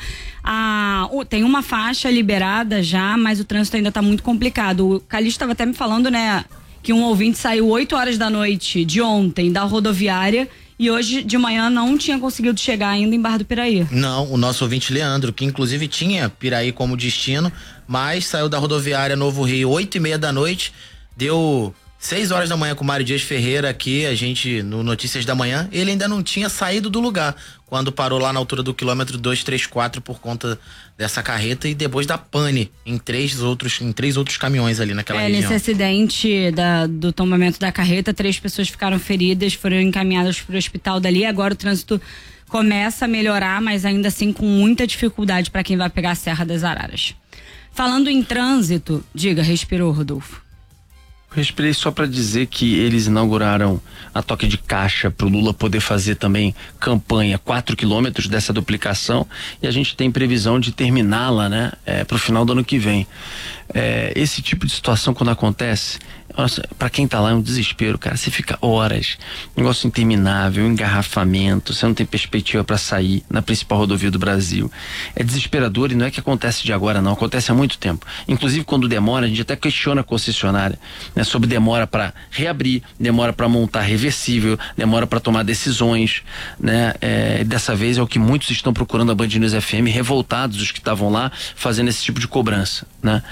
Ah, tem uma faixa liberada já, mas o trânsito ainda está muito complicado. O Calixto estava até me falando, né, que um ouvinte saiu oito horas da noite de ontem da rodoviária e hoje de manhã não tinha conseguido chegar ainda em Barra do Piraí. Não, o nosso ouvinte Leandro, que inclusive tinha Piraí como destino, mas saiu da rodoviária Novo Rio oito e meia da noite, deu seis horas da manhã com o Mário Dias Ferreira aqui, a gente, no Notícias da Manhã, ele ainda não tinha saído do lugar, quando parou lá na altura do quilômetro duzentos e trinta e quatro por conta dessa carreta e depois da pane em três outros, em três outros caminhões ali naquela é, região. Nesse acidente da, do tombamento da carreta, três pessoas ficaram feridas, foram encaminhadas para o hospital dali. Agora o trânsito começa a melhorar, mas ainda assim com muita dificuldade para quem vai pegar a Serra das Araras. Falando em trânsito, diga, respirou, Rodolfo? Respirei só para dizer que eles inauguraram a toque de caixa para o Lula poder fazer também campanha quatro quilômetros dessa duplicação, e a gente tem previsão de terminá-la, né, é, para o final do ano que vem. É, esse tipo de situação quando acontece, nossa, para quem tá lá é um desespero, cara. Você fica horas, negócio interminável, engarrafamento, você não tem perspectiva para sair na principal rodovia do Brasil. É desesperador, e não é que acontece de agora não, acontece há muito tempo. Inclusive quando demora, a gente até questiona a concessionária, né, sobre demora para reabrir, demora para montar reversível, demora para tomar decisões, né? É, dessa vez é o que muitos estão procurando a Band News F M, revoltados os que estavam lá fazendo esse tipo de cobrança, né?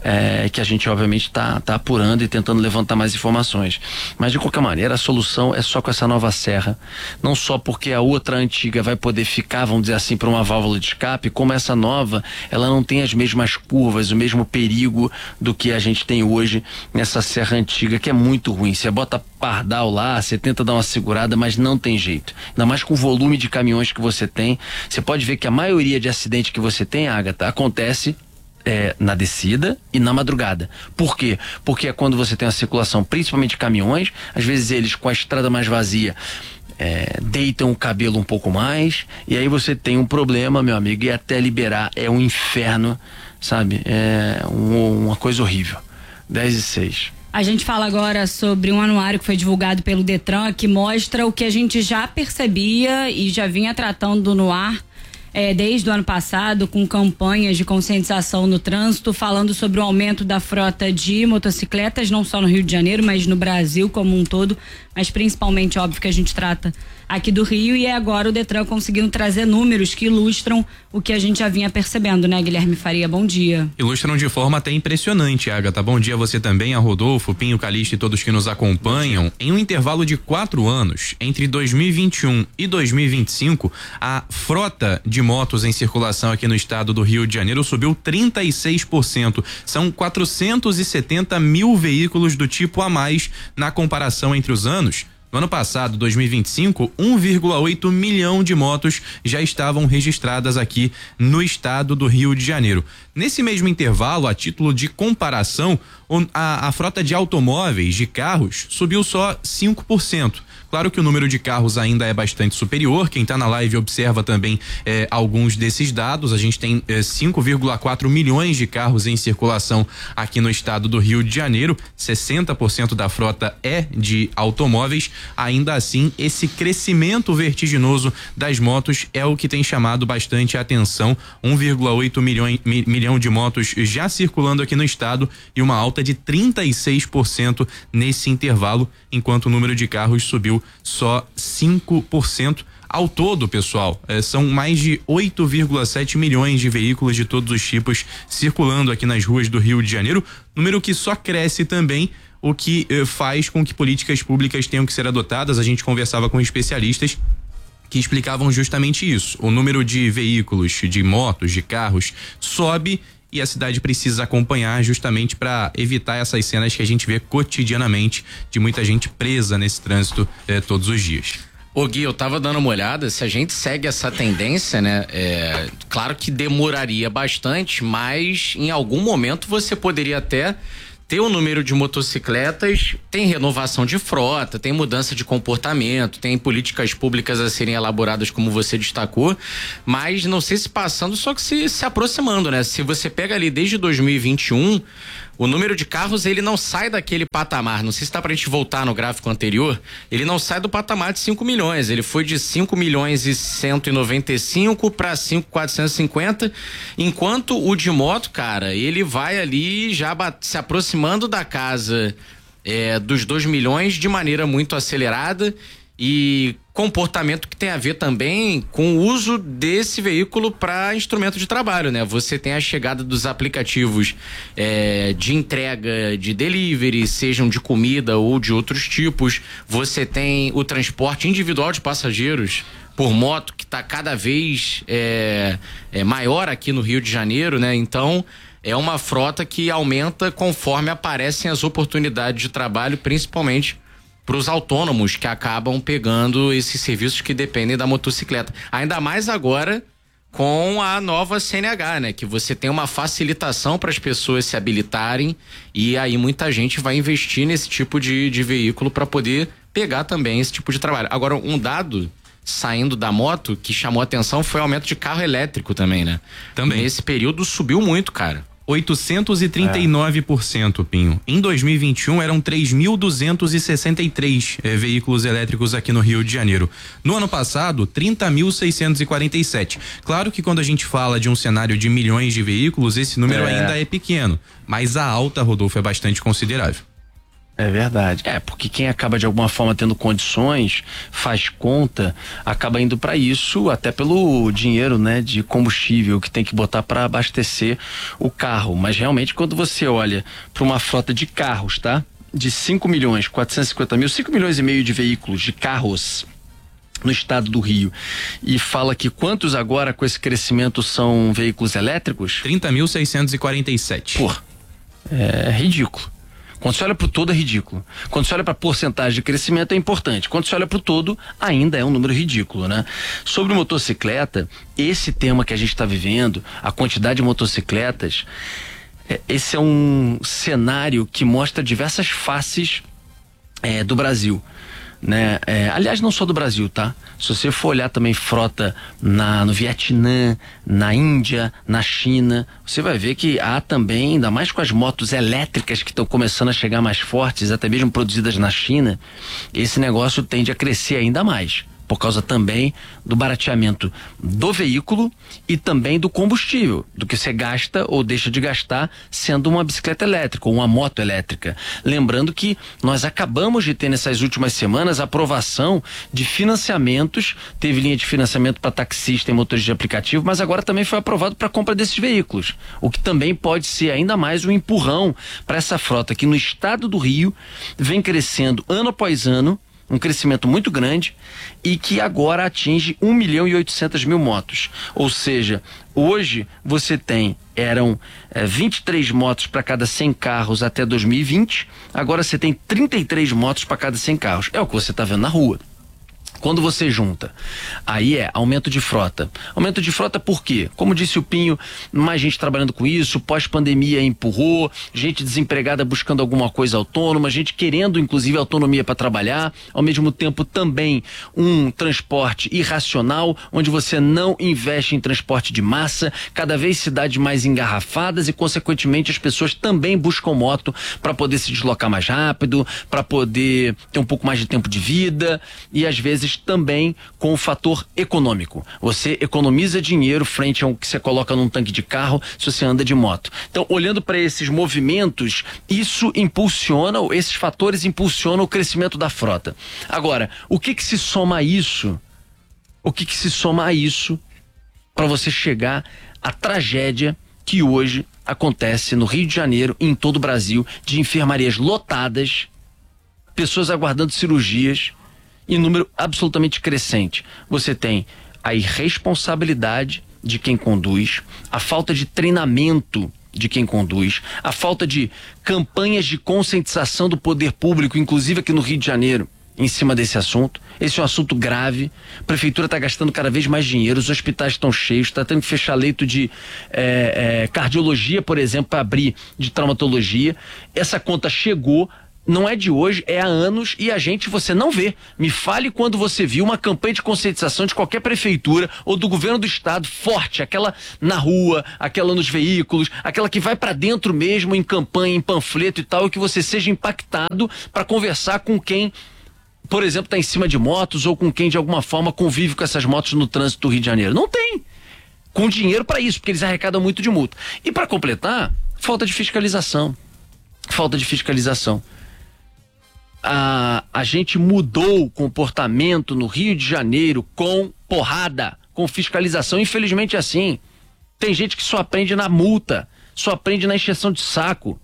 É, que a gente obviamente tá, tá apurando e tentando levantar mais informações, mas de qualquer maneira a solução é só com essa nova serra, não só porque a outra antiga vai poder ficar, vamos dizer assim, para uma válvula de escape, como essa nova, ela não tem as mesmas curvas, o mesmo perigo do que a gente tem hoje nessa serra antiga, que é muito ruim. Você bota pardal lá, você tenta dar uma segurada, mas não tem jeito, ainda mais com o volume de caminhões que você tem. Você pode ver que a maioria de acidentes que você tem, Agatha, acontece É, na descida e na madrugada. Por quê? Porque é quando você tem a circulação, principalmente caminhões, às vezes eles com a estrada mais vazia é, deitam o cabelo um pouco mais, e aí você tem um problema, meu amigo, e até liberar é um inferno, sabe? É um, uma coisa horrível. dez e seis. A gente fala agora sobre um anuário que foi divulgado pelo Detran, que mostra o que a gente já percebia e já vinha tratando no ar É, desde o ano passado, com campanhas de conscientização no trânsito, falando sobre o aumento da frota de motocicletas, não só no Rio de Janeiro, mas no Brasil como um todo, mas principalmente, óbvio, que a gente trata aqui do Rio, e é agora o Detran conseguindo trazer números que ilustram o que a gente já vinha percebendo, né, Guilherme Faria? Bom dia. Ilustram de forma até impressionante, Agatha. Bom dia a você também, a Rodolfo, Pinho, Calixto e todos que nos acompanham. Em um intervalo de quatro anos, entre dois mil e vinte e um e dois mil e vinte e cinco, a frota de motos em circulação aqui no estado do Rio de Janeiro subiu trinta e seis por cento. São quatrocentos e setenta mil veículos do tipo a mais na comparação entre os anos. No ano passado, dois mil e vinte e cinco, um vírgula oito milhão de motos já estavam registradas aqui no estado do Rio de Janeiro. Nesse mesmo intervalo, a título de comparação, a, a frota de automóveis, de carros, subiu só cinco por cento. Claro que o número de carros ainda é bastante superior. Quem está na live observa também eh, alguns desses dados. A gente tem eh, cinco vírgula quatro milhões de carros em circulação aqui no estado do Rio de Janeiro. sessenta por cento da frota é de automóveis, Ainda assim, esse crescimento vertiginoso das motos é o que tem chamado bastante a atenção. um vírgula oito milhão, mi, milhão de motos já circulando aqui no estado e uma alta de trinta e seis por cento nesse intervalo, enquanto o número de carros subiu só cinco por cento. Ao todo, pessoal, eh, são mais de oito vírgula sete milhões de veículos de todos os tipos circulando aqui nas ruas do Rio de Janeiro, número que só cresce também, o que eh, faz com que políticas públicas tenham que ser adotadas. A gente conversava com especialistas que explicavam justamente isso. O número de veículos, de motos, de carros sobe e a cidade precisa acompanhar justamente para evitar essas cenas que a gente vê cotidianamente de muita gente presa nesse trânsito eh, todos os dias. Ô Gui, eu tava dando uma olhada, se a gente segue essa tendência, né, é, claro que demoraria bastante, mas em algum momento você poderia até ter o número de motocicletas, tem renovação de frota, tem mudança de comportamento, tem políticas públicas a serem elaboradas, como você destacou, mas não sei se passando, só que se, se aproximando, né? Se você pega ali desde dois mil e vinte e um, o número de carros, ele não sai daquele patamar, não sei se dá pra gente voltar no gráfico anterior, ele não sai do patamar de cinco milhões, ele foi de cinco milhões e cento e noventa e cinco para cinco mil quatrocentos e cinquenta, enquanto o de moto, cara, ele vai ali já se aproximando da casa é, dos dois milhões de maneira muito acelerada, e comportamento que tem a ver também com o uso desse veículo para instrumento de trabalho, né? Você tem a chegada dos aplicativos é, de entrega, de delivery, sejam de comida ou de outros tipos. Você tem o transporte individual de passageiros por moto, que está cada vez é, é, maior aqui no Rio de Janeiro, né? Então, é uma frota que aumenta conforme aparecem as oportunidades de trabalho, principalmente para os autônomos que acabam pegando esses serviços que dependem da motocicleta. Ainda mais agora com a nova C N H, né? Que você tem uma facilitação para as pessoas se habilitarem, e aí muita gente vai investir nesse tipo de, de veículo para poder pegar também esse tipo de trabalho. Agora, um dado saindo da moto que chamou a atenção foi o aumento de carro elétrico também, né? Também. Nesse período subiu muito, cara. oitocentos e trinta e nove por cento, Pinho. Em dois mil e vinte e um eram três mil duzentos e sessenta e três eh, veículos elétricos aqui no Rio de Janeiro. No ano passado, trinta mil seiscentos e quarenta e sete. Claro que quando a gente fala de um cenário de milhões de veículos, esse número é. ainda é pequeno, mas a alta, Rodolfo, é bastante considerável. É verdade. É, porque quem acaba de alguma forma tendo condições, faz conta, acaba indo para isso, até pelo dinheiro, né, de combustível que tem que botar para abastecer o carro. Mas realmente, quando você olha para uma frota de carros, tá? De cinco milhões quatrocentos e cinquenta mil, cinco milhões e meio de veículos, de carros no estado do Rio, e fala que quantos agora com esse crescimento são veículos elétricos? trinta mil seiscentos e quarenta e sete. Pô, é ridículo. Quando você olha para o todo é ridículo. Quando você olha para a porcentagem de crescimento é importante. Quando você olha para o todo, ainda é um número ridículo, né? Sobre motocicleta, esse tema que a gente está vivendo, a quantidade de motocicletas, é, esse é um cenário que mostra diversas faces é, do Brasil, né? É, aliás, não só do Brasil, tá? Se você for olhar também frota na, no Vietnã, na Índia, na China, você vai ver que há também, ainda mais com as motos elétricas que estão começando a chegar mais fortes, até mesmo produzidas na China, esse negócio tende a crescer ainda mais, por causa também do barateamento do veículo e também do combustível, do que você gasta ou deixa de gastar sendo uma bicicleta elétrica ou uma moto elétrica. Lembrando que nós acabamos de ter nessas últimas semanas a aprovação de financiamentos, teve linha de financiamento para taxista e motores de aplicativo, mas agora também foi aprovado para a compra desses veículos, o que também pode ser ainda mais um empurrão para essa frota que no estado do Rio vem crescendo ano após ano, um crescimento muito grande, e que agora atinge um milhão e oitocentas mil motos. Ou seja, hoje você tem, eram é, vinte e três motos para cada cem carros até dois mil e vinte, agora você tem trinta e três motos para cada cem carros. É o que você está vendo na rua. Quando você junta, aí é aumento de frota. Aumento de frota por quê? Como disse o Pinho, mais gente trabalhando com isso, pós-pandemia empurrou, gente desempregada buscando alguma coisa autônoma, gente querendo inclusive autonomia para trabalhar, ao mesmo tempo também um transporte irracional, onde você não investe em transporte de massa, cada vez cidades mais engarrafadas e consequentemente as pessoas também buscam moto para poder se deslocar mais rápido, para poder ter um pouco mais de tempo de vida e às vezes também com o fator econômico. Você economiza dinheiro frente ao que você coloca num tanque de carro se você anda de moto. Então, olhando para esses movimentos, isso impulsiona, esses fatores impulsionam o crescimento da frota. Agora, o que que se soma a isso? O que que se soma a isso para você chegar à tragédia que hoje acontece no Rio de Janeiro e em todo o Brasil, de enfermarias lotadas, pessoas aguardando cirurgias, em número absolutamente crescente. Você tem a irresponsabilidade de quem conduz, a falta de treinamento de quem conduz, a falta de campanhas de conscientização do poder público, inclusive aqui no Rio de Janeiro, em cima desse assunto. Esse é um assunto grave. A prefeitura está gastando cada vez mais dinheiro, os hospitais estão cheios, está tendo que fechar leito de é, é, cardiologia, por exemplo, para abrir de traumatologia. Essa conta chegou. Não é de hoje, é há anos e a gente, você não vê. Me fale quando você viu uma campanha de conscientização de qualquer prefeitura ou do governo do estado forte, aquela na rua, aquela nos veículos, aquela que vai para dentro mesmo em campanha, em panfleto e tal, e que você seja impactado para conversar com quem, por exemplo, está em cima de motos ou com quem de alguma forma convive com essas motos no trânsito do Rio de Janeiro. Não tem. Com dinheiro para isso, porque eles arrecadam muito de multa. E para completar, falta de fiscalização. Falta de fiscalização. A, a gente mudou o comportamento no Rio de Janeiro com porrada, com fiscalização. Infelizmente é assim. Tem gente que só aprende na multa, só aprende na encheção de saco.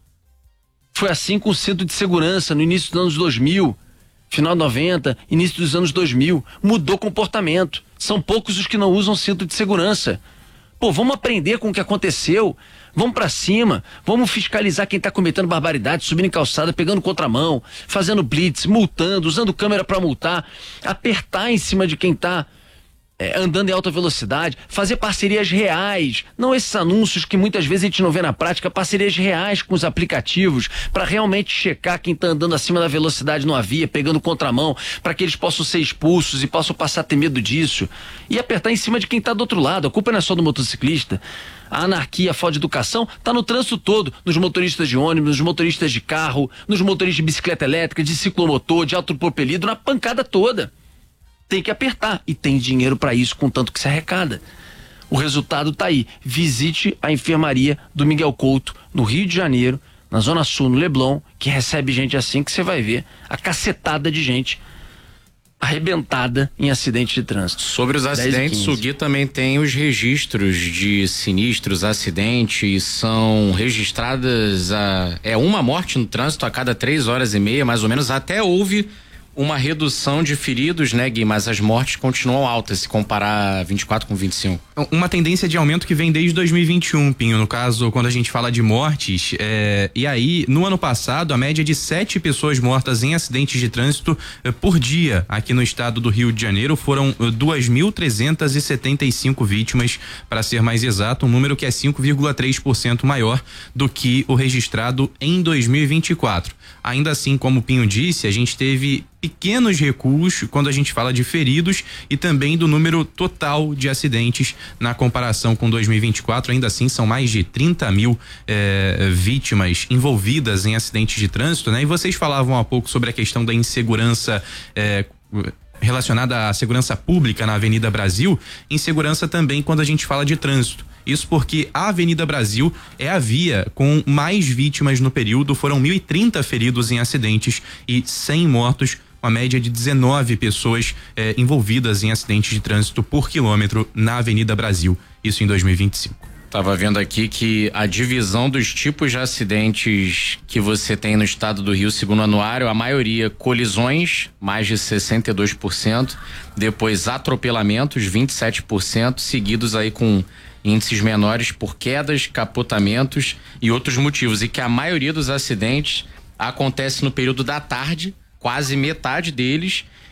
Foi assim com o cinto de segurança no início dos anos dois mil, final de noventa, início dos anos dois mil. Mudou comportamento. São poucos os que não usam cinto de segurança. Pô, vamos aprender com o que aconteceu. Vamos pra cima, vamos fiscalizar quem tá cometendo barbaridade, subindo em calçada, pegando contramão, fazendo blitz, multando, usando câmera pra multar, apertar em cima de quem tá é, andando em alta velocidade, fazer parcerias reais, não esses anúncios que muitas vezes a gente não vê na prática, parcerias reais com os aplicativos, para realmente checar quem tá andando acima da velocidade numa via, pegando contramão, para que eles possam ser expulsos e possam passar a ter medo disso, e apertar em cima de quem tá do outro lado. A culpa não é só do motociclista. A anarquia, a falta de educação está no trânsito todo, nos motoristas de ônibus, nos motoristas de carro, nos motoristas de bicicleta elétrica, de ciclomotor, de autopropelido, na pancada toda. Tem que apertar e tem dinheiro para isso, com tanto que se arrecada. O resultado está aí. Visite a enfermaria do Miguel Couto, no Rio de Janeiro, na Zona Sul, no Leblon, que recebe gente assim, que você vai ver a cacetada de gente arrebentada em acidente de trânsito. Sobre os acidentes, o Gui também tem os registros de sinistros, acidentes, são registradas a, é uma morte no trânsito a cada três horas e meia, mais ou menos. Até houve uma redução de feridos, né, Gui? Mas as mortes continuam altas se comparar vinte e quatro com vinte e cinco. Uma tendência de aumento que vem desde dois mil e vinte e um, Pinho, no caso, quando a gente fala de mortes, é, e aí, no ano passado, a média de sete pessoas mortas em acidentes de trânsito é, por dia aqui no estado do Rio de Janeiro foram duas mil trezentas e setenta e cinco vítimas, para ser mais exato, um número que é cinco vírgula três por cento maior do que o registrado em dois mil e vinte e quatro. Ainda assim, como o Pinho disse, a gente teve pequenos recuos quando a gente fala de feridos e também do número total de acidentes na comparação com dois mil e vinte e quatro. Ainda assim, são mais de trinta mil eh, vítimas envolvidas em acidentes de trânsito, né? E vocês falavam há pouco sobre a questão da insegurança eh, relacionada à segurança pública na Avenida Brasil, insegurança também quando a gente fala de trânsito. Isso porque a Avenida Brasil é a via com mais vítimas no período, foram mil e trinta feridos em acidentes e cem mortos, uma média de dezenove pessoas eh, envolvidas em acidentes de trânsito por quilômetro na Avenida Brasil, isso em dois mil e vinte e cinco. Tava vendo aqui que a divisão dos tipos de acidentes que você tem no estado do Rio, segundo o anuário, a maioria colisões, mais de sessenta e dois por cento, depois atropelamentos, vinte e sete por cento, seguidos aí com índices menores por quedas, capotamentos e outros motivos, e que a maioria dos acidentes acontece no período da tarde, quase metade deles,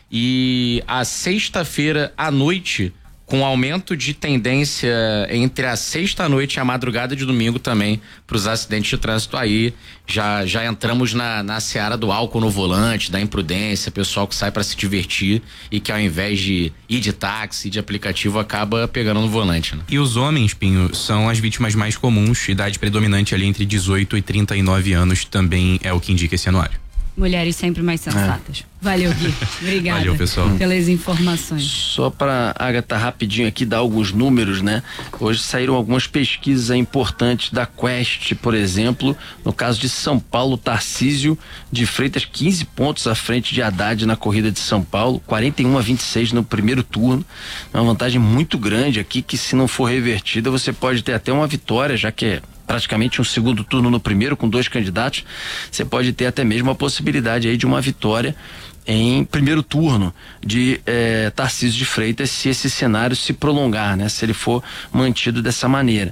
E a sexta-feira à noite, com aumento de tendência entre a sexta-noite e a madrugada de domingo também para os acidentes de trânsito, aí já já entramos na, na seara do álcool no volante, da imprudência, pessoal que sai para se divertir e que ao invés de ir de táxi, de aplicativo, acaba pegando no volante, né? E os homens, Pinho, são as vítimas mais comuns, idade predominante ali entre dezoito e trinta e nove anos, também é o que indica esse anuário. Mulheres sempre mais sensatas. É. Valeu, Gui. Obrigada. Valeu, pessoal. Pelas informações. Só para Agatha rapidinho aqui dar alguns números, né? Hoje saíram algumas pesquisas importantes da Quest, por exemplo, no caso de São Paulo, Tarcísio de Freitas quinze pontos à frente de Haddad na corrida de São Paulo, quarenta e um a vinte e seis no primeiro turno. Uma vantagem muito grande aqui que, se não for revertida, você pode ter até uma vitória, já que é praticamente um segundo turno no primeiro com dois candidatos. Você pode ter até mesmo a possibilidade aí de uma vitória em primeiro turno de eh, Tarcísio de Freitas, se esse cenário se prolongar, né? Se ele for mantido dessa maneira.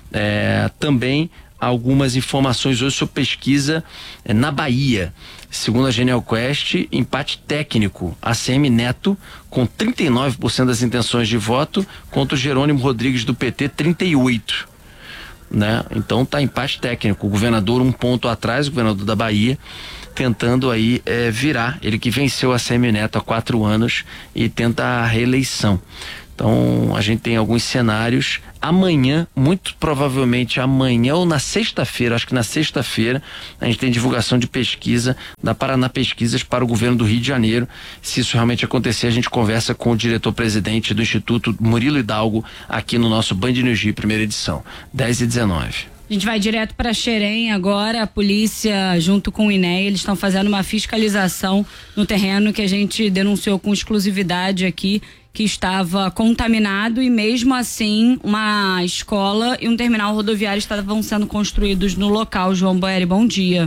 Eh, também algumas informações hoje sobre pesquisa eh, na Bahia. Segundo a Genial Quest, empate técnico, A C M Neto com trinta e nove por cento das intenções de voto contra o Jerônimo Rodrigues do P T, trinta e oito por cento. Né? Então tá empate técnico, o governador um ponto atrás, o governador da Bahia, tentando aí é, virar, ele que venceu a C M Neto há quatro anos e tenta a reeleição. Então a gente tem alguns cenários. Amanhã, muito provavelmente amanhã ou na sexta-feira, acho que na sexta-feira, a gente tem divulgação de pesquisa da Paraná Pesquisas para o governo do Rio de Janeiro. Se isso realmente acontecer, a gente conversa com o diretor-presidente do Instituto, Murilo Hidalgo, aqui no nosso Band News Rio, primeira edição, dez e dezenove. A gente vai direto para Xerém agora. A polícia, junto com o I N E A, eles estão fazendo uma fiscalização no terreno que a gente denunciou com exclusividade aqui, que estava contaminado, e mesmo assim uma escola e um terminal rodoviário estavam sendo construídos no local. João Boeri, bom dia.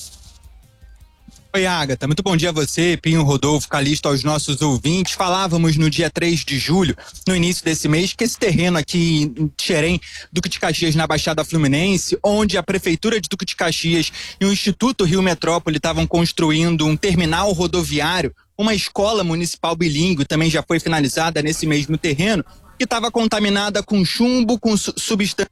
Oi, Agatha, muito bom dia a você, Pinho, Rodolfo, Calixto, aos nossos ouvintes. Falávamos no dia três de julho, no início desse mês, que esse terreno aqui em Xerém, Duque de Caxias, na Baixada Fluminense, onde a Prefeitura de Duque de Caxias e o Instituto Rio Metrópole estavam construindo um terminal rodoviário, uma escola municipal bilíngue também já foi finalizada nesse mesmo terreno, que estava contaminada com chumbo, com su- substâncias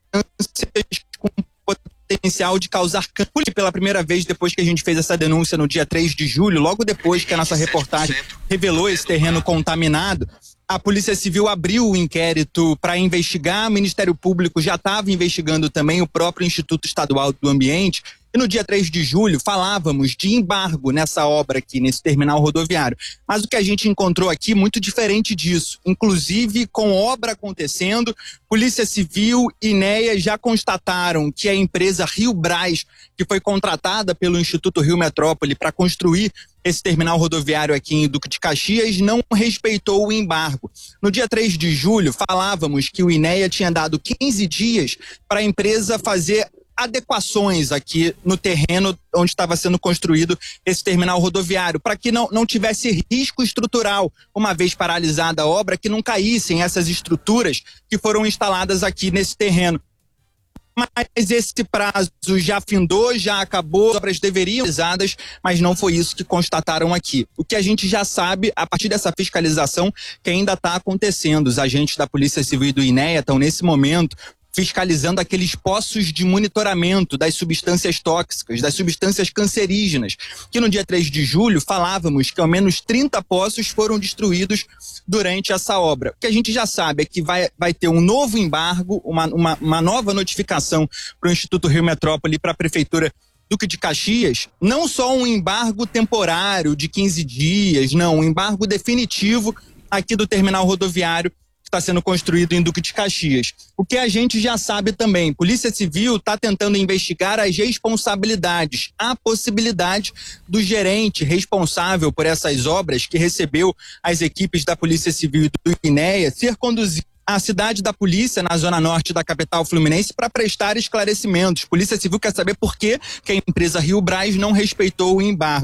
com potencial de causar câncer. Pela primeira vez, depois que a gente fez essa denúncia no dia três de julho, logo depois que a nossa reportagem revelou esse terreno contaminado, a Polícia Civil abriu o inquérito para investigar. O Ministério Público já estava investigando também, o próprio Instituto Estadual do Ambiente. E no dia três de julho falávamos de embargo nessa obra aqui, nesse terminal rodoviário. Mas o que a gente encontrou aqui muito diferente disso. Inclusive, com obra acontecendo, Polícia Civil e I N E A já constataram que a empresa Rio Brás, que foi contratada pelo Instituto Rio Metrópole para construir esse terminal rodoviário aqui em Duque de Caxias, não respeitou o embargo. No dia três de julho falávamos que o I N E A tinha dado quinze dias para a empresa fazer adequações aqui no terreno onde estava sendo construído esse terminal rodoviário, para que não, não tivesse risco estrutural, uma vez paralisada a obra, que não caíssem essas estruturas que foram instaladas aqui nesse terreno. Mas esse prazo já findou, já acabou, as obras deveriam ser realizadas, mas não foi isso que constataram aqui. O que a gente já sabe, a partir dessa fiscalização que ainda está acontecendo, os agentes da Polícia Civil e do I N E A estão nesse momento fiscalizando aqueles poços de monitoramento das substâncias tóxicas, das substâncias cancerígenas, que no dia três de julho falávamos que ao menos trinta poços foram destruídos durante essa obra. O que a gente já sabe é que vai, vai ter um novo embargo, uma, uma, uma nova notificação para o Instituto Rio Metrópole e para a Prefeitura Duque de Caxias, não só um embargo temporário de quinze dias, não, um embargo definitivo aqui do terminal rodoviário está sendo construído em Duque de Caxias. O que a gente já sabe também, Polícia Civil está tentando investigar as responsabilidades, a possibilidade do gerente responsável por essas obras, que recebeu as equipes da Polícia Civil e do I N E A, ser conduzido à cidade da polícia, na zona norte da capital fluminense, para prestar esclarecimentos. Polícia Civil quer saber por que que a empresa Rio Brás não respeitou o embargo.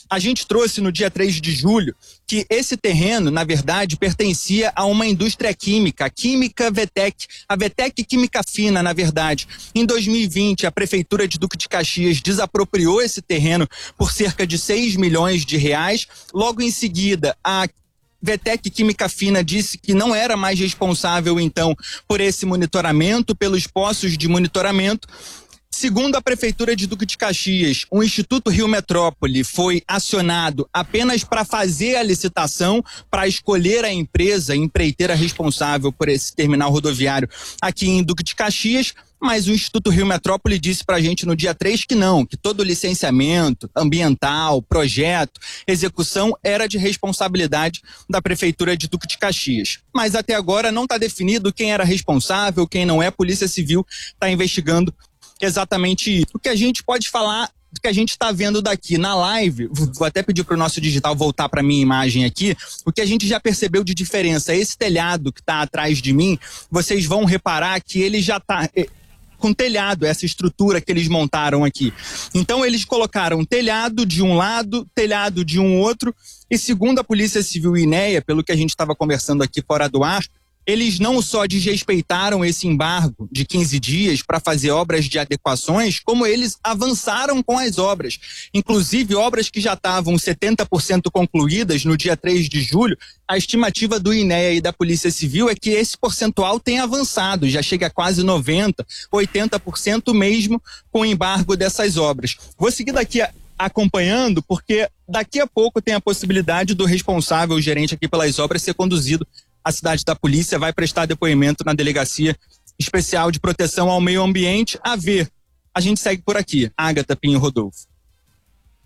A gente trouxe no dia três de julho que esse terreno, na verdade, pertencia a uma indústria química, a Química Vetec, a Vetec Química Fina, na verdade. Em dois mil e vinte, a Prefeitura de Duque de Caxias desapropriou esse terreno por cerca de seis milhões de reais. Logo em seguida, a Vetec Química Fina disse que não era mais responsável, então, por esse monitoramento, pelos poços de monitoramento. Segundo a Prefeitura de Duque de Caxias, o Instituto Rio Metrópole foi acionado apenas para fazer a licitação, para escolher a empresa, a empreiteira responsável por esse terminal rodoviário aqui em Duque de Caxias, mas o Instituto Rio Metrópole disse para a gente no dia três que não, que todo licenciamento ambiental, projeto, execução era de responsabilidade da Prefeitura de Duque de Caxias. Mas até agora não está definido quem era responsável, quem não é. A Polícia Civil está investigando exatamente isso. O que a gente pode falar, o que a gente está vendo daqui na live, vou até pedir para o nosso digital voltar para a minha imagem aqui, o que a gente já percebeu de diferença, esse telhado que está atrás de mim, vocês vão reparar que ele já está com telhado, essa estrutura que eles montaram aqui. Então eles colocaram telhado de um lado, telhado de um outro, e segundo a Polícia Civil e I N E A, pelo que a gente estava conversando aqui fora do ar, eles não só desrespeitaram esse embargo de quinze dias para fazer obras de adequações, como eles avançaram com as obras. Inclusive, obras que já estavam setenta por cento concluídas no dia três de julho, a estimativa do I N E A e da Polícia Civil é que esse percentual tem avançado, já chega a quase noventa por cento, oitenta por cento mesmo com o embargo dessas obras. Vou seguir daqui a acompanhando, porque daqui a pouco tem a possibilidade do responsável, o gerente aqui pelas obras, ser conduzido à cidade da polícia, vai prestar depoimento na Delegacia Especial de Proteção ao Meio Ambiente. A ver, a gente segue por aqui. Ágata Pinho Rodolfo.